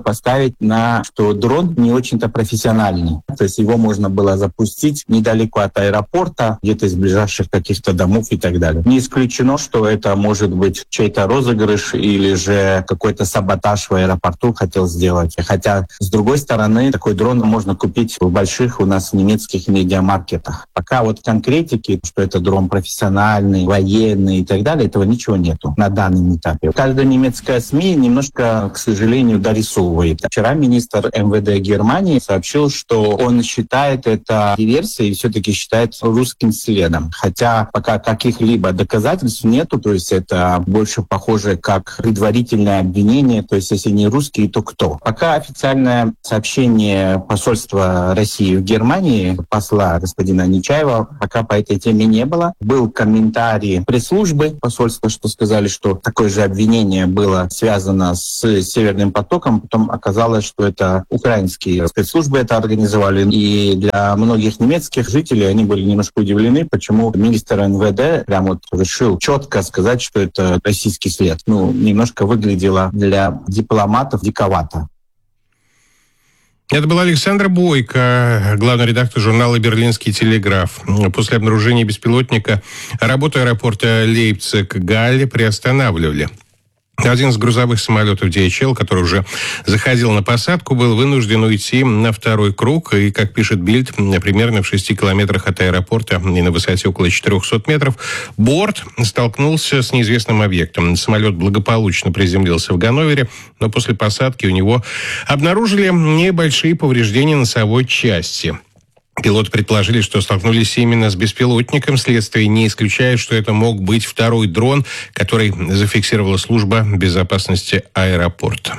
указывает на, что дрон не очень-то профессиональный. То есть его можно было запустить недалеко от аэропорта, где-то из ближайших каких-то домов и так далее. Не исключено, что это может быть чей-то розыгрыш или же какой-то саботаж в аэропорту хотел сделать. Хотя, с другой стороны, такой дрон можно купить в больших у нас немецких медиамаркетах. Пока вот конкретики, что это дрон профессиональный, военный и так далее, этого ничего нету на данном этапе. Каждая немецкая СМИ немножко, к сожалению, дорисовывает. Вчера министр эм вэ дэ Германии сообщил, что он считает это диверсией и все-таки считает русским следом. Хотя пока каких-либо доказательств нету, то есть это больше похоже как предварительное обвинение, то есть если не русские, то кто? Пока официальное сообщение посольства России в Германии, посла господина Нечаева, пока по этой теме не было. Был комментарий пресс-службы посольства, что сказали, что такое же обвинение было связано с Северным потоком, потом оказалось, что это украинские спецслужбы это организовали. И для многих немецких жителей они были немножко удивлены, почему министр эн вэ дэ прям вот решил четко сказать, что это российский след. Ну, немножко выглядело для дипломатов диковато. Это был Александр Бойко, главный редактор журнала «Берлинский телеграф». После обнаружения беспилотника работу аэропорта Лейпциг-Галле приостанавливали. Один из грузовых самолетов ди эйч эл, который уже заходил на посадку, был вынужден уйти на второй круг. И, как пишет Бильд, примерно в шести километрах от аэропорта и на высоте около четырехсот метров борт столкнулся с неизвестным объектом. Самолет благополучно приземлился в Ганновере, но после посадки у него обнаружили небольшие повреждения носовой части. Пилоты предположили, что столкнулись именно с беспилотником. Следствие не исключает, что это мог быть второй дрон, который зафиксировала служба безопасности аэропорта.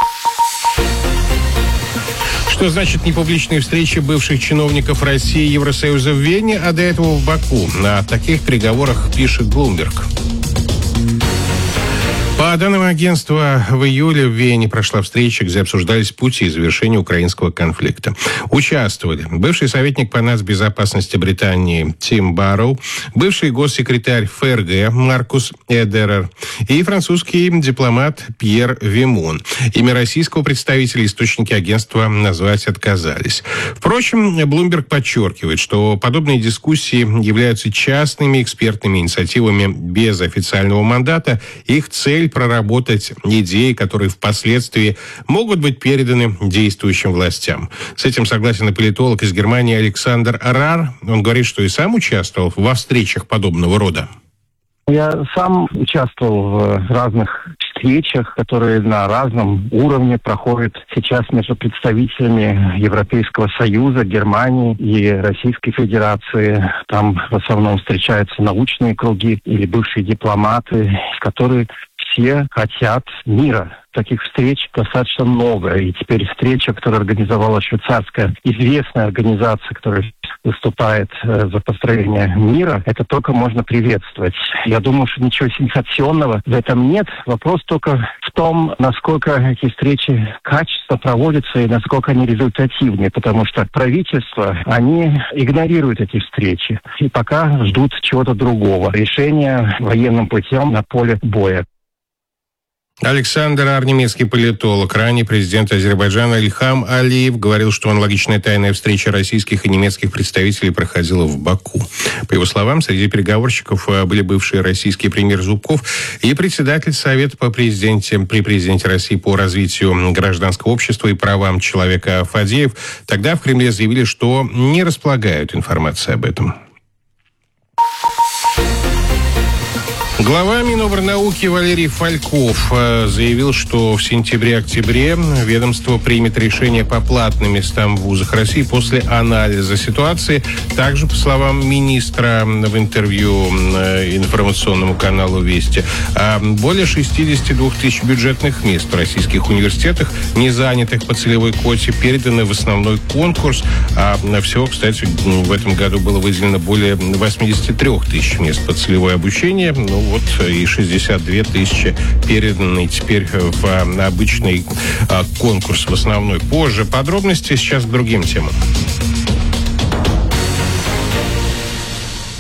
Что значит непубличные встречи бывших чиновников России и Евросоюза в Вене, а до этого в Баку? О таких переговорах пишет Bloomberg. По данным агентства, в июле в Вене прошла встреча, где обсуждались пути завершения украинского конфликта. Участвовали бывший советник по нацбезопасности Британии Тим Барроу, бывший госсекретарь эф эр гэ Маркус Эдерер и французский дипломат Пьер Вимон. Имя российского представителя источники агентства назвать отказались. Впрочем, Bloomberg подчеркивает, что подобные дискуссии являются частными экспертными инициативами без официального мандата. Их цель проработать идеи, которые впоследствии могут быть переданы действующим властям. С этим согласен и политолог из Германии Александр Рар. Он говорит, что и сам участвовал во встречах подобного рода. Я сам участвовал в разных встречах, которые на разном уровне проходят сейчас между представителями Европейского Союза, Германии и Российской Федерации. Там в основном встречаются научные круги или бывшие дипломаты, которые все хотят мира. Таких встреч достаточно много. И теперь встреча, которую организовала швейцарская известная организация, которая выступает э, за построение мира, это только можно приветствовать. Я думаю, что ничего сенсационного в этом нет. Вопрос только в том, насколько эти встречи качественно проводятся и насколько они результативны. Потому что правительства, они игнорируют эти встречи и пока ждут чего-то другого. Решения военным путем на поле боя. Александр Ар, немецкий политолог. Ранее президент Азербайджана Ильхам Алиев говорил, что аналогичная тайная встреча российских и немецких представителей проходила в Баку. По его словам, среди переговорщиков были бывший российский премьер Зубков и председатель Совета по президенте, при президенте России по развитию гражданского общества и правам человека Фадеев. Тогда в Кремле заявили, что не располагают информацией об этом. Глава Минобрнауки Валерий Фальков заявил, что в сентябре-октябре ведомство примет решение по платным местам в вузах России после анализа ситуации. Также, по словам министра в интервью информационному каналу «Вести», более шестьдесят два тысяч бюджетных мест в российских университетах, не занятых по целевой квоте, переданы в основной конкурс. А всего, кстати, в этом году было выделено более восемьдесят три тысячи мест под целевое обучение. Ну, вот и шестьдесят две тысячи переданы теперь в обычный а, конкурс, в основной. Позже подробности, сейчас к другим темам.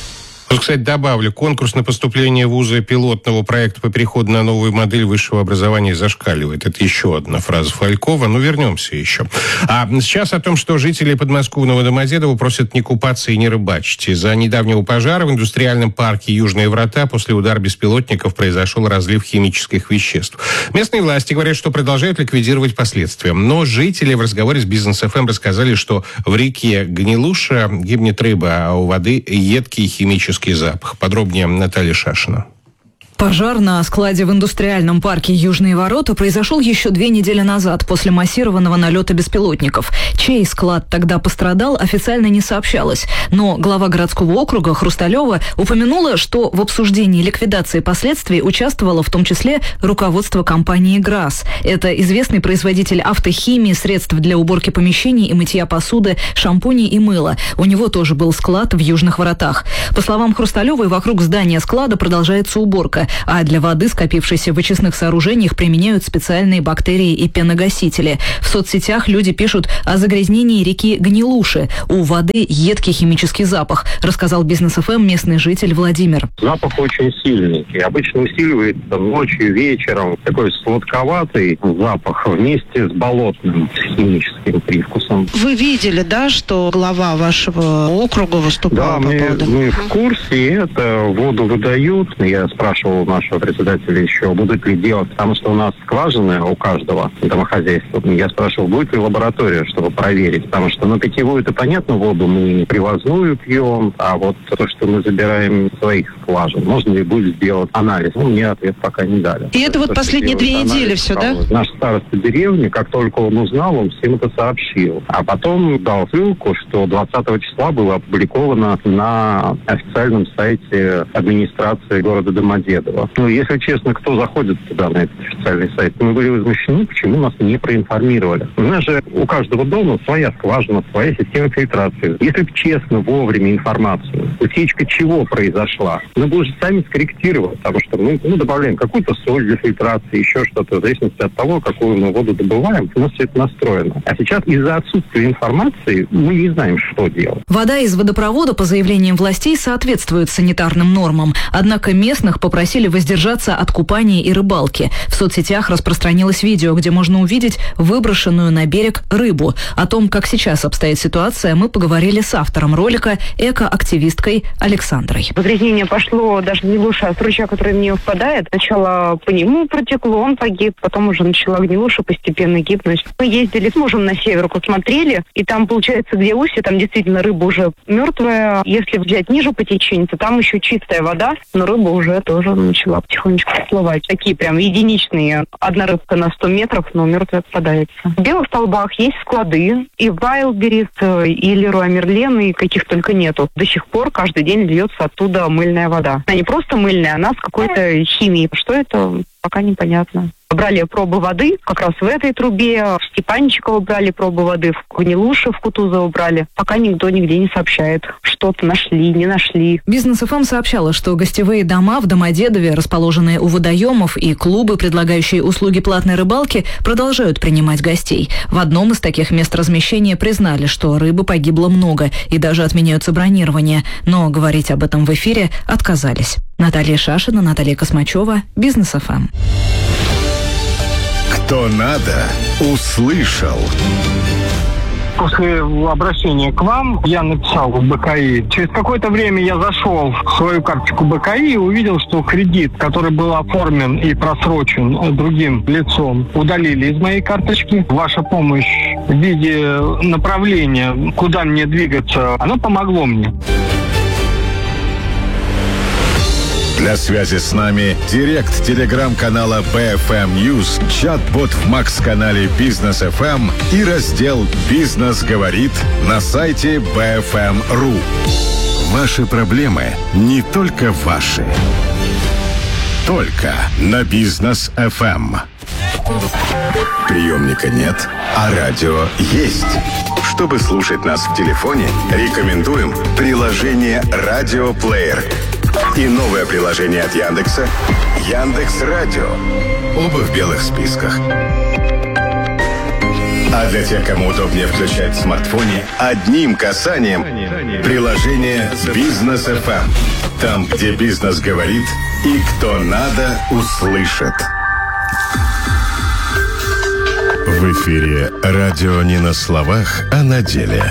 Тут, кстати, добавлю, конкурс на поступление в вузы пилотного проекта по переходу на новую модель высшего образования зашкаливает. Это еще одна фраза Фалькова, но вернемся еще. А сейчас о том, что жители подмосковного Домодедово просят не купаться и не рыбачить. Из-за недавнего пожара в индустриальном парке Южные Врата после удара беспилотников произошел разлив химических веществ. Местные власти говорят, что продолжают ликвидировать последствия. Но жители в разговоре с Бизнес-ФМ рассказали, что в реке Гнилуша гибнет рыба, а у воды едкий химический запах. Подробнее Наталья Шашина. Пожар на складе в индустриальном парке «Южные ворота» произошел еще две недели назад после массированного налета беспилотников. Чей склад тогда пострадал, официально не сообщалось. Но глава городского округа Хрусталева упомянула, что в обсуждении ликвидации последствий участвовало в том числе руководство компании «ГРАС». Это известный производитель автохимии, средств для уборки помещений и мытья посуды, шампуней и мыла. У него тоже был склад в «Южных воротах». По словам Хрусталевой, вокруг здания склада продолжается уборка, а для воды, скопившейся в очистных сооружениях, применяют специальные бактерии и пеногасители. В соцсетях люди пишут о загрязнении реки Гнилуши. У воды едкий химический запах, рассказал Бизнес-ФМ местный житель Владимир. Запах очень сильный. И обычно усиливается ночью, вечером. Такой сладковатый запах вместе с болотным, с химическим привкусом. Вы видели, да, что глава вашего округа выступал да, по мы, поводу? мы в курсе. Это воду выдают. Я спрашивал нашего председателя еще, будут ли делать, потому что у нас скважины у каждого домохозяйства. Я спрашивал, будет ли лаборатория, чтобы проверить, потому что, ну, питьевую-то, понятно, воду мы привозную пьем, а вот то, что мы забираем из своих скважин, можно ли будет сделать анализ? Ну, мне ответ пока не дали. И это вот то, последние две анализ, недели все, да? Наш староста деревни, как только он узнал, он всем это сообщил. А потом дал ссылку, что двадцатого числа было опубликовано на официальном сайте администрации города Домодедово. Ну, если честно, кто заходит туда, на этот официальный сайт, мы были возмущены, почему нас не проинформировали. У нас же у каждого дома своя скважина, своя система фильтрации. Если бы честно, вовремя информацию, утечка чего произошла, мы бы уже сами скорректировали, потому что мы ну, добавляем какую-то соль для фильтрации, еще что-то, в зависимости от того, какую мы воду добываем, у нас все это настроено. А сейчас из-за отсутствия информации мы не знаем, что делать. Вода из водопровода, по заявлениям властей, соответствует санитарным нормам. Однако местных попросили воздержаться от купания и рыбалки. В соцсетях распространилось видео, где можно увидеть выброшенную на берег рыбу. О том, как сейчас обстоит ситуация, мы поговорили с автором ролика, экоактивисткой Александрой. Загрязнение пошло даже не лучше, а с ручья, который в нее впадает. Сначала по нему протекло, он погиб, потом уже начала Гнилуша постепенно гибнуть. Мы ездили с мужем на север, посмотрели, и там, получается, где устье, там действительно рыба уже мертвая. Если взять ниже по течению, то там еще чистая вода, но рыба уже тоже начала потихонечку всплывать. Такие прям единичные. Одна рыбка на сто метров, но мертвая попадается. В Белых Столбах есть склады. И Вайлдберрис, и Леруа Мерлен, и каких только нету. До сих пор каждый день льется оттуда мыльная вода. Она не просто мыльная, она с какой-то химией. Что это, пока непонятно. Брали пробы воды как раз в этой трубе, в Степанчиково брали пробы воды, в Гнилуше, в Кутузово брали. Пока никто нигде не сообщает, что-то нашли, не нашли. Бизнес-ФМ сообщала, что гостевые дома в Домодедове, расположенные у водоемов, и клубы, предлагающие услуги платной рыбалки, продолжают принимать гостей. В одном из таких мест размещения признали, что рыбы погибло много и даже отменяются бронирования. Но говорить об этом в эфире отказались. Наталья Шашина, Наталья Космачева, Бизнес-ФМ. Кто надо, услышал. После обращения к вам я написал в БКИ. Через какое-то время я зашел в свою карточку БКИ и увидел, что кредит, который был оформлен и просрочен другим лицом, удалили из моей карточки. Ваша помощь в виде направления, куда мне двигаться, она помогло мне. Для связи с нами директ телеграм-канала би эф эм News, чат-бот в Макс-канале Бизнес эф эм и раздел «Бизнес говорит» на сайте би эф эм точка ру. Ваши проблемы не только ваши. Только на Бизнес эф эм. Приемника нет, а радио есть. Чтобы слушать нас в телефоне, рекомендуем приложение «Радиоплеер». И новое приложение от Яндекса «Яндекс.Радио». Оба в белых списках. А для тех, кому удобнее включать в смартфоне, одним касанием приложение «Бизнес эф эм». Там, где бизнес говорит и кто надо, услышит. В эфире радио не на словах, а на деле.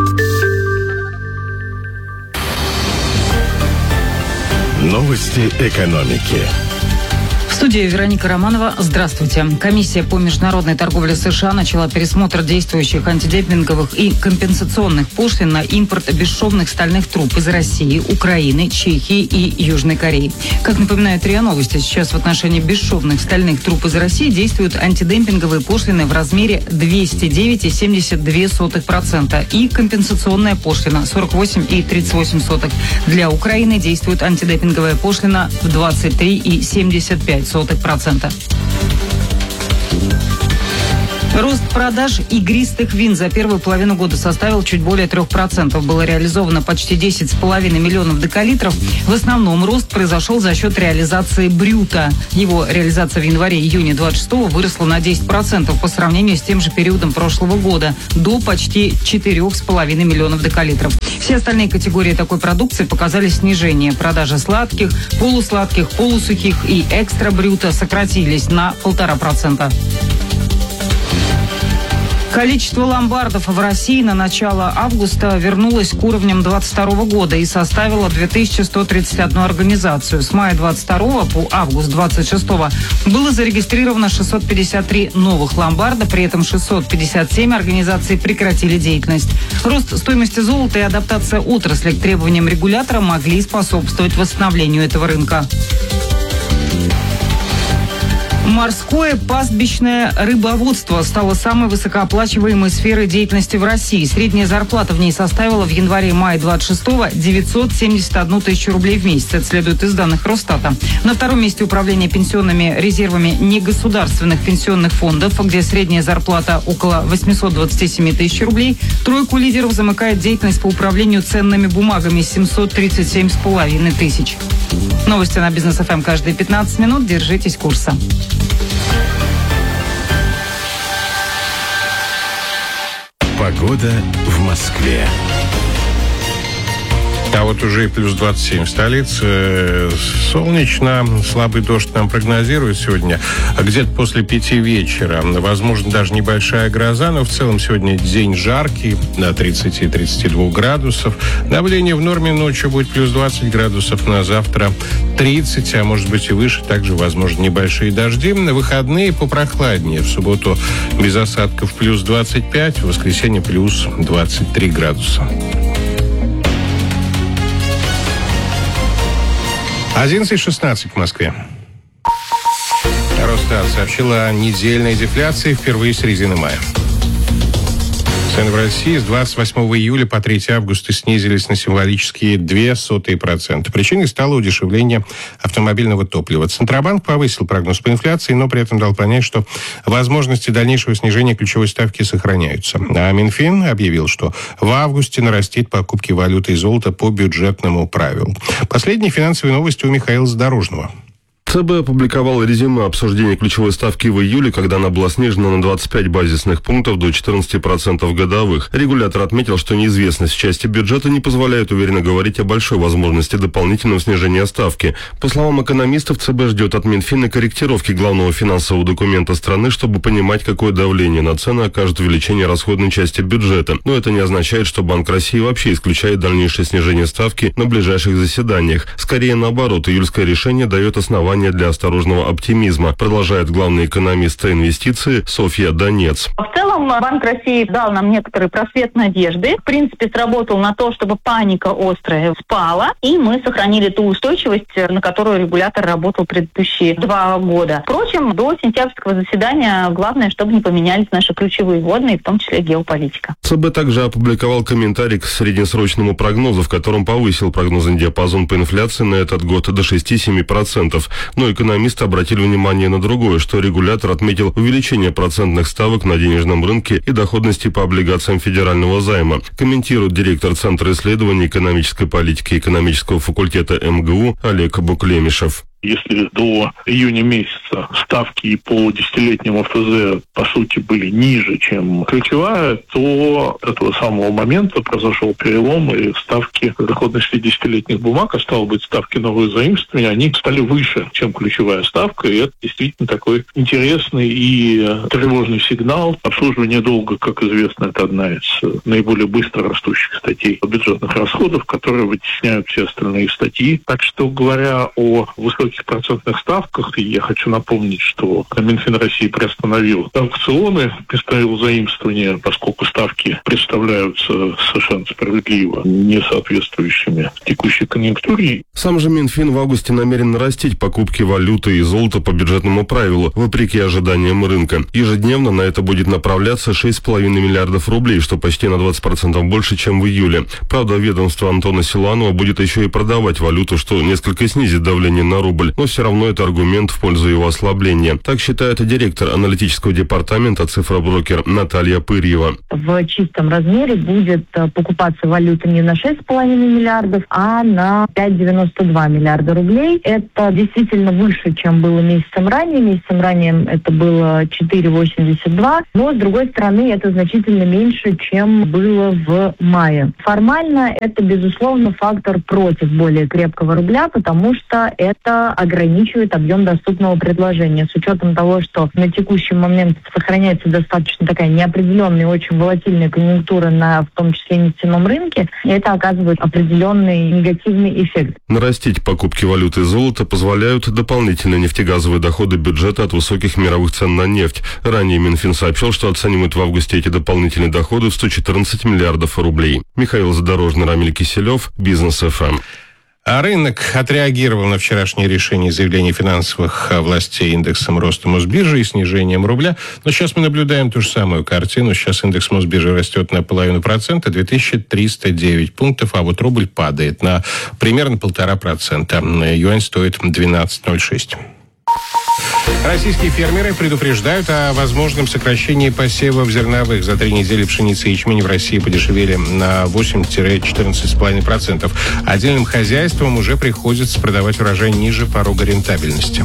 Новости экономики. В студии Вероника Романова. Здравствуйте. Комиссия по международной торговле США начала пересмотр действующих антидемпинговых и компенсационных пошлин на импорт бесшовных стальных труб из России, Украины, Чехии и Южной Кореи. Как напоминает РИА Новости, сейчас в отношении бесшовных стальных труб из России действуют антидемпинговые пошлины в размере двести девять целых семьдесят две сотых процента и компенсационная пошлина сорок восемь целых тридцать восемь сотых процента. Для Украины действует антидемпинговая пошлина в двадцать три целых семьдесят пять сотых процента. Рост продаж игристых вин за первую половину года составил чуть более трех процентов. Было реализовано почти десять с половиной миллионов декалитров. В основном рост произошел за счет реализации брюта. Его реализация в январе-июне двадцать шестого выросла на десять процентов по сравнению с тем же периодом прошлого года, до почти четырех с половиной миллионов декалитров. Все остальные категории такой продукции показали снижение. Продажи сладких, полусладких, полусухих и экстра брюта сократились на полтора процента. Количество ломбардов в России на начало августа вернулось к уровням двадцать второго года и составило две тысячи сто тридцать одну организацию. С мая двадцать второго по август двадцать шестого было зарегистрировано шестьсот пятьдесят три новых ломбарда, при этом шестьсот пятьдесят семь организаций прекратили деятельность. Рост стоимости золота и адаптация отрасли к требованиям регулятора могли способствовать восстановлению этого рынка. Морское пастбищное рыбоводство стало самой высокооплачиваемой сферой деятельности в России. Средняя зарплата в ней составила в январе-мае двадцать шестого девятьсот семьдесят одну тысячу рублей в месяц. Это следует из данных Росстата. На втором месте управление пенсионными резервами негосударственных пенсионных фондов, где средняя зарплата около восемьсот двадцать семь тысяч рублей. Тройку лидеров замыкает деятельность по управлению ценными бумагами семьсот тридцать семь с половиной тысяч. Новости на Бизнес эф эм каждые пятнадцать минут. Держитесь курса. Погода в Москве. А вот уже и плюс двадцать семь в столице. Солнечно, слабый дождь нам прогнозируют сегодня. А где-то после пяти вечера. Возможно, даже небольшая гроза, но в целом сегодня день жаркий, до тридцати-тридцати двух градусов. Давление в норме, ночью будет плюс двадцать градусов, на завтра тридцать, а может быть и выше. Также, возможно, небольшие дожди. На выходные попрохладнее. В субботу без осадков плюс двадцать пять, в воскресенье плюс двадцать три градуса. одиннадцать шестнадцать в Москве. Росстат сообщила о недельной дефляции впервые с середины мая. Цены в России с двадцать восьмого июля по третьего августа снизились на символические две сотые процента. Причиной стало удешевление автомобильного топлива. Центробанк повысил прогноз по инфляции, но при этом дал понять, что возможности дальнейшего снижения ключевой ставки сохраняются. А Минфин объявил, что в августе нарастит покупки валюты и золота по бюджетному правилу. Последние финансовые новости у Михаила Задорожного. ЦБ опубликовал резюме обсуждения ключевой ставки в июле, когда она была снижена на двадцать пять базисных пунктов до четырнадцати процентов годовых. Регулятор отметил, что неизвестность в части бюджета не позволяет уверенно говорить о большой возможности дополнительного снижения ставки. По словам экономистов, ЦБ ждет от Минфина корректировки главного финансового документа страны, чтобы понимать, какое давление на цены окажет увеличение расходной части бюджета. Но это не означает, что Банк России вообще исключает дальнейшее снижение ставки на ближайших заседаниях. Скорее наоборот, июльское решение дает основание для осторожного оптимизма, продолжает главный экономист инвестиций Софья Донец. В целом Банк России дал нам некоторый просвет надежды. В принципе, сработал на то, чтобы паника острая спала, и мы сохранили ту устойчивость, на которую регулятор работал предыдущие два года. Впрочем, до сентябрьского заседания главное, чтобы не поменялись наши ключевые вводные, в том числе геополитика. ЦБ также опубликовал комментарий к среднесрочному прогнозу, в котором повысил прогнозный диапазон по инфляции на этот год до шести-семи процентов. Но экономисты обратили внимание на другое, что регулятор отметил увеличение процентных ставок на денежном рынке и доходности по облигациям федерального займа. Комментирует директор Центра исследований экономической политики экономического факультета эм гэ у Олег Буклемишев. Если до июня месяца ставки по десятилетнему эф зэ, по сути, были ниже, чем ключевая, то с этого самого момента произошел перелом, и ставки доходности десятилетних бумаг, а стало быть, ставки новых заимствований, они стали выше, чем ключевая ставка, и это действительно такой интересный и тревожный сигнал. Обслуживание долга, как известно, это одна из наиболее быстро растущих статей бюджетных расходов, которые вытесняют все остальные статьи. Так что, говоря о высоких процентных ставках, и я хочу напомнить, что Минфин России приостановил аукционы, приостановил заимствования, поскольку ставки представляются совершенно справедливо не соответствующими текущей конъюнктуре. Сам же Минфин в августе намерен нарастить покупки валюты и золота по бюджетному правилу, вопреки ожиданиям рынка. Ежедневно на это будет направляться шесть с половиной миллиардов рублей, что почти на двадцать процентов больше, чем в июле. Правда, ведомство Антона Силуанова будет еще и продавать валюту, что несколько снизит давление на рубль, но все равно это аргумент в пользу его ослабления. Так считает директор аналитического департамента «Цифроброкер» Наталья Пырьева. В чистом размере будет покупаться валюта не на шесть с половиной миллиардов, а на пять целых девяносто два миллиарда рублей. Это действительно выше, чем было месяцем ранее. Месяцем ранее это было четыре целых восемьдесят два, но, с другой стороны, это значительно меньше, чем было в мае. Формально это, безусловно, фактор против более крепкого рубля, потому что это ограничивает объем доступного предложения. С учетом того, что на текущий момент сохраняется достаточно такая неопределенная и очень волатильная конъюнктура на, в том числе, нефтяном рынке, это оказывает определенный негативный эффект. Нарастить покупки валюты и золота позволяют дополнительные нефтегазовые доходы бюджета от высоких мировых цен на нефть. Ранее Минфин сообщил, что оценивает в августе эти дополнительные доходы в сто четырнадцать миллиардов рублей. Михаил Задорожный, Рамиль Киселев, Бизнес эф эм. А рынок отреагировал на вчерашнее решение заявлений финансовых властей индексом роста Мосбиржи и снижением рубля. Но сейчас мы наблюдаем ту же самую картину. Сейчас индекс Мосбиржи растет на половину процента, две тысячи триста девять пунктов, а вот рубль падает на примерно полтора процента. Юань стоит двенадцать ноль шесть. Российские фермеры предупреждают о возможном сокращении посевов зерновых. За три недели пшеница и ячмень в России подешевели на восемь-четырнадцать целых пять десятых процента. Отдельным хозяйствам уже приходится продавать урожай ниже порога рентабельности.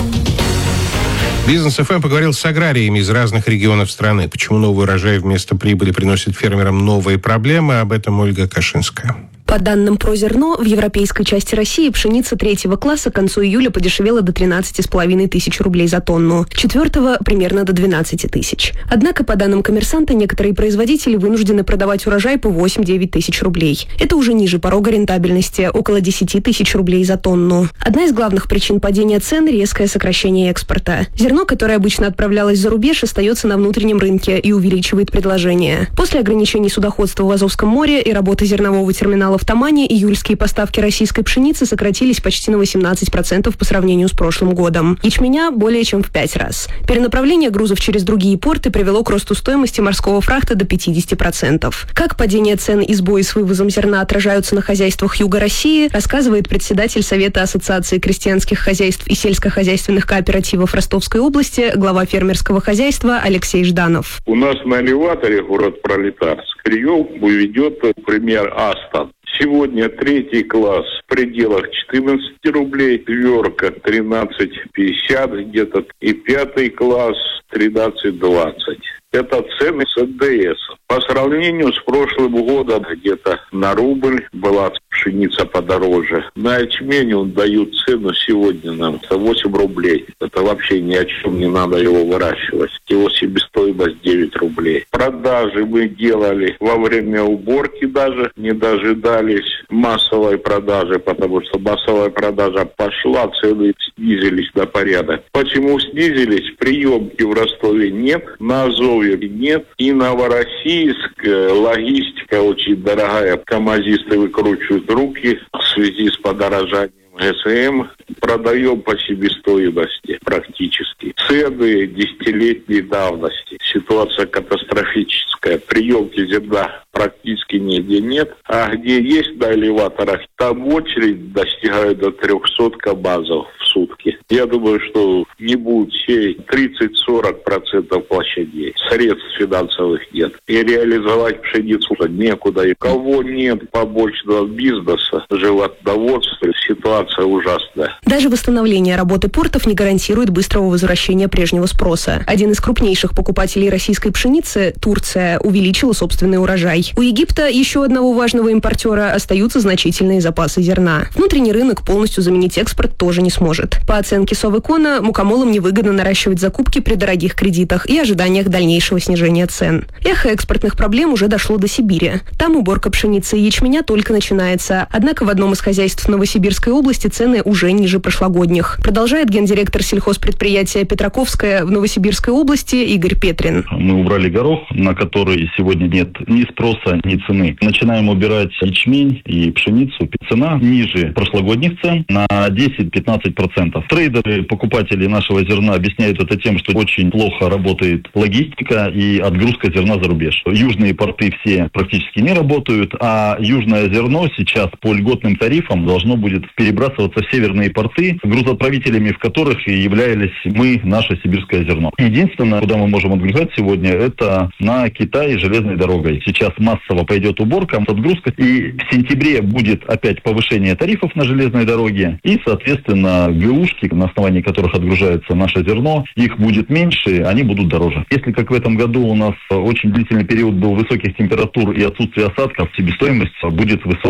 Бизнес эф эм поговорил с аграриями из разных регионов страны. Почему новый урожай вместо прибыли приносит фермерам новые проблемы? Об этом Ольга Кашинская. По данным Прозерно, в европейской части России пшеница третьего класса к концу июля подешевела до тринадцати с половиной тысяч рублей за тонну, четвертого – примерно до двенадцати тысяч. Однако, по данным Коммерсанта, некоторые производители вынуждены продавать урожай по восемь-девять тысяч рублей. Это уже ниже порога рентабельности – около десяти тысяч рублей за тонну. Одна из главных причин падения цен – резкое сокращение экспорта. Зерно, которое обычно отправлялось за рубеж, остается на внутреннем рынке и увеличивает предложение. После ограничений судоходства в Азовском море и работы зернового терминала в Тамане июльские поставки российской пшеницы сократились почти на восемнадцать процентов по сравнению с прошлым годом. Ячменя более чем в пять раз. Перенаправление грузов через другие порты привело к росту стоимости морского фрахта до пятидесяти процентов. Как падение цен и сбои с вывозом зерна отражаются на хозяйствах Юга России, рассказывает председатель Совета Ассоциации крестьянских хозяйств и сельскохозяйственных кооперативов Ростовской области, глава фермерского хозяйства Алексей Жданов. У нас на элеваторе город Пролетарск прием ведет пример Астон. Сегодня третий класс в пределах четырнадцати рублей, тверка тринадцать пятьдесят где-то, и пятый класс тринадцать двадцать. Это цены с эн дэ эс. По сравнению с прошлым годом где-то на рубль была пшеница подороже. На ячмень он дают цену сегодня нам восемь рублей. Это вообще ни о чем, не надо его выращивать. Его себестоимость девять рублей. Продажи мы делали во время уборки даже, не дожидались массовой продажи, потому что массовая продажа пошла, цены снизились на порядок. Почему снизились? Приемки в Ростове нет, на Азове нет, и Новороссийск, логистика очень дорогая, камазисты выкручивают руки в связи с подорожанием гэ эс эм, продаем по себестоимости практически. Цены десятилетней давности. Ситуация катастрофическая. Приемки зерна практически нигде нет. А где есть на элеваторах, там очередь достигает до трехсот КАМАЗов в сутки. Я думаю, что не будет сеять тридцать-сорок процентов площадей. Средств финансовых нет. И реализовать пшеницу некуда. И кого нет побочного бизнеса, животноводства, ситуация ужасная. Даже восстановление работы портов не гарантирует быстрого возвращения прежнего спроса. Один из крупнейших покупателей российской пшеницы, Турция, увеличила собственный урожай. У Египта, еще одного важного импортера, остаются значительные запасы зерна. Внутренний рынок полностью заменить экспорт тоже не сможет. По оценке Совэкона, мукомолам невыгодно наращивать закупки при дорогих кредитах и ожиданиях дальнейшего снижения цен. Эхо экспортных проблем уже дошло до Сибири. Там уборка пшеницы и ячменя только начинается. Однако в одном из хозяйств Новосибирской области цены уже ниже прошлогодних. Продолжает гендиректор сельхозпредприятия «Петраковская» в Новосибирской области Игорь Петрин. Мы убрали горох, на который сегодня нет ни спроса, ни цены. Начинаем убирать ячмень и пшеницу. Цена ниже прошлогодних цен на десять-пятнадцать процентов. Трейдеры, покупатели нашего зерна объясняют это тем, что очень плохо работает логистика и отгрузка зерна за рубеж. Южные порты все практически не работают, а южное зерно сейчас по льготным тарифам должно будет перебрасываться в северные порты, грузоотправителями в которых и являлись мы, наше сибирское зерно. Единственное, куда мы можем отгружать сегодня, это на Китай железной дорогой. Сейчас массово пойдет уборка, отгрузка, и в сентябре будет опять повышение тарифов на железной дороге, и, соответственно, ГУшки, на основании которых отгружается наше зерно, их будет меньше, они будут дороже. Если, как в этом году, у нас очень длительный период был высоких температур и отсутствие осадков, себестоимость будет высокой.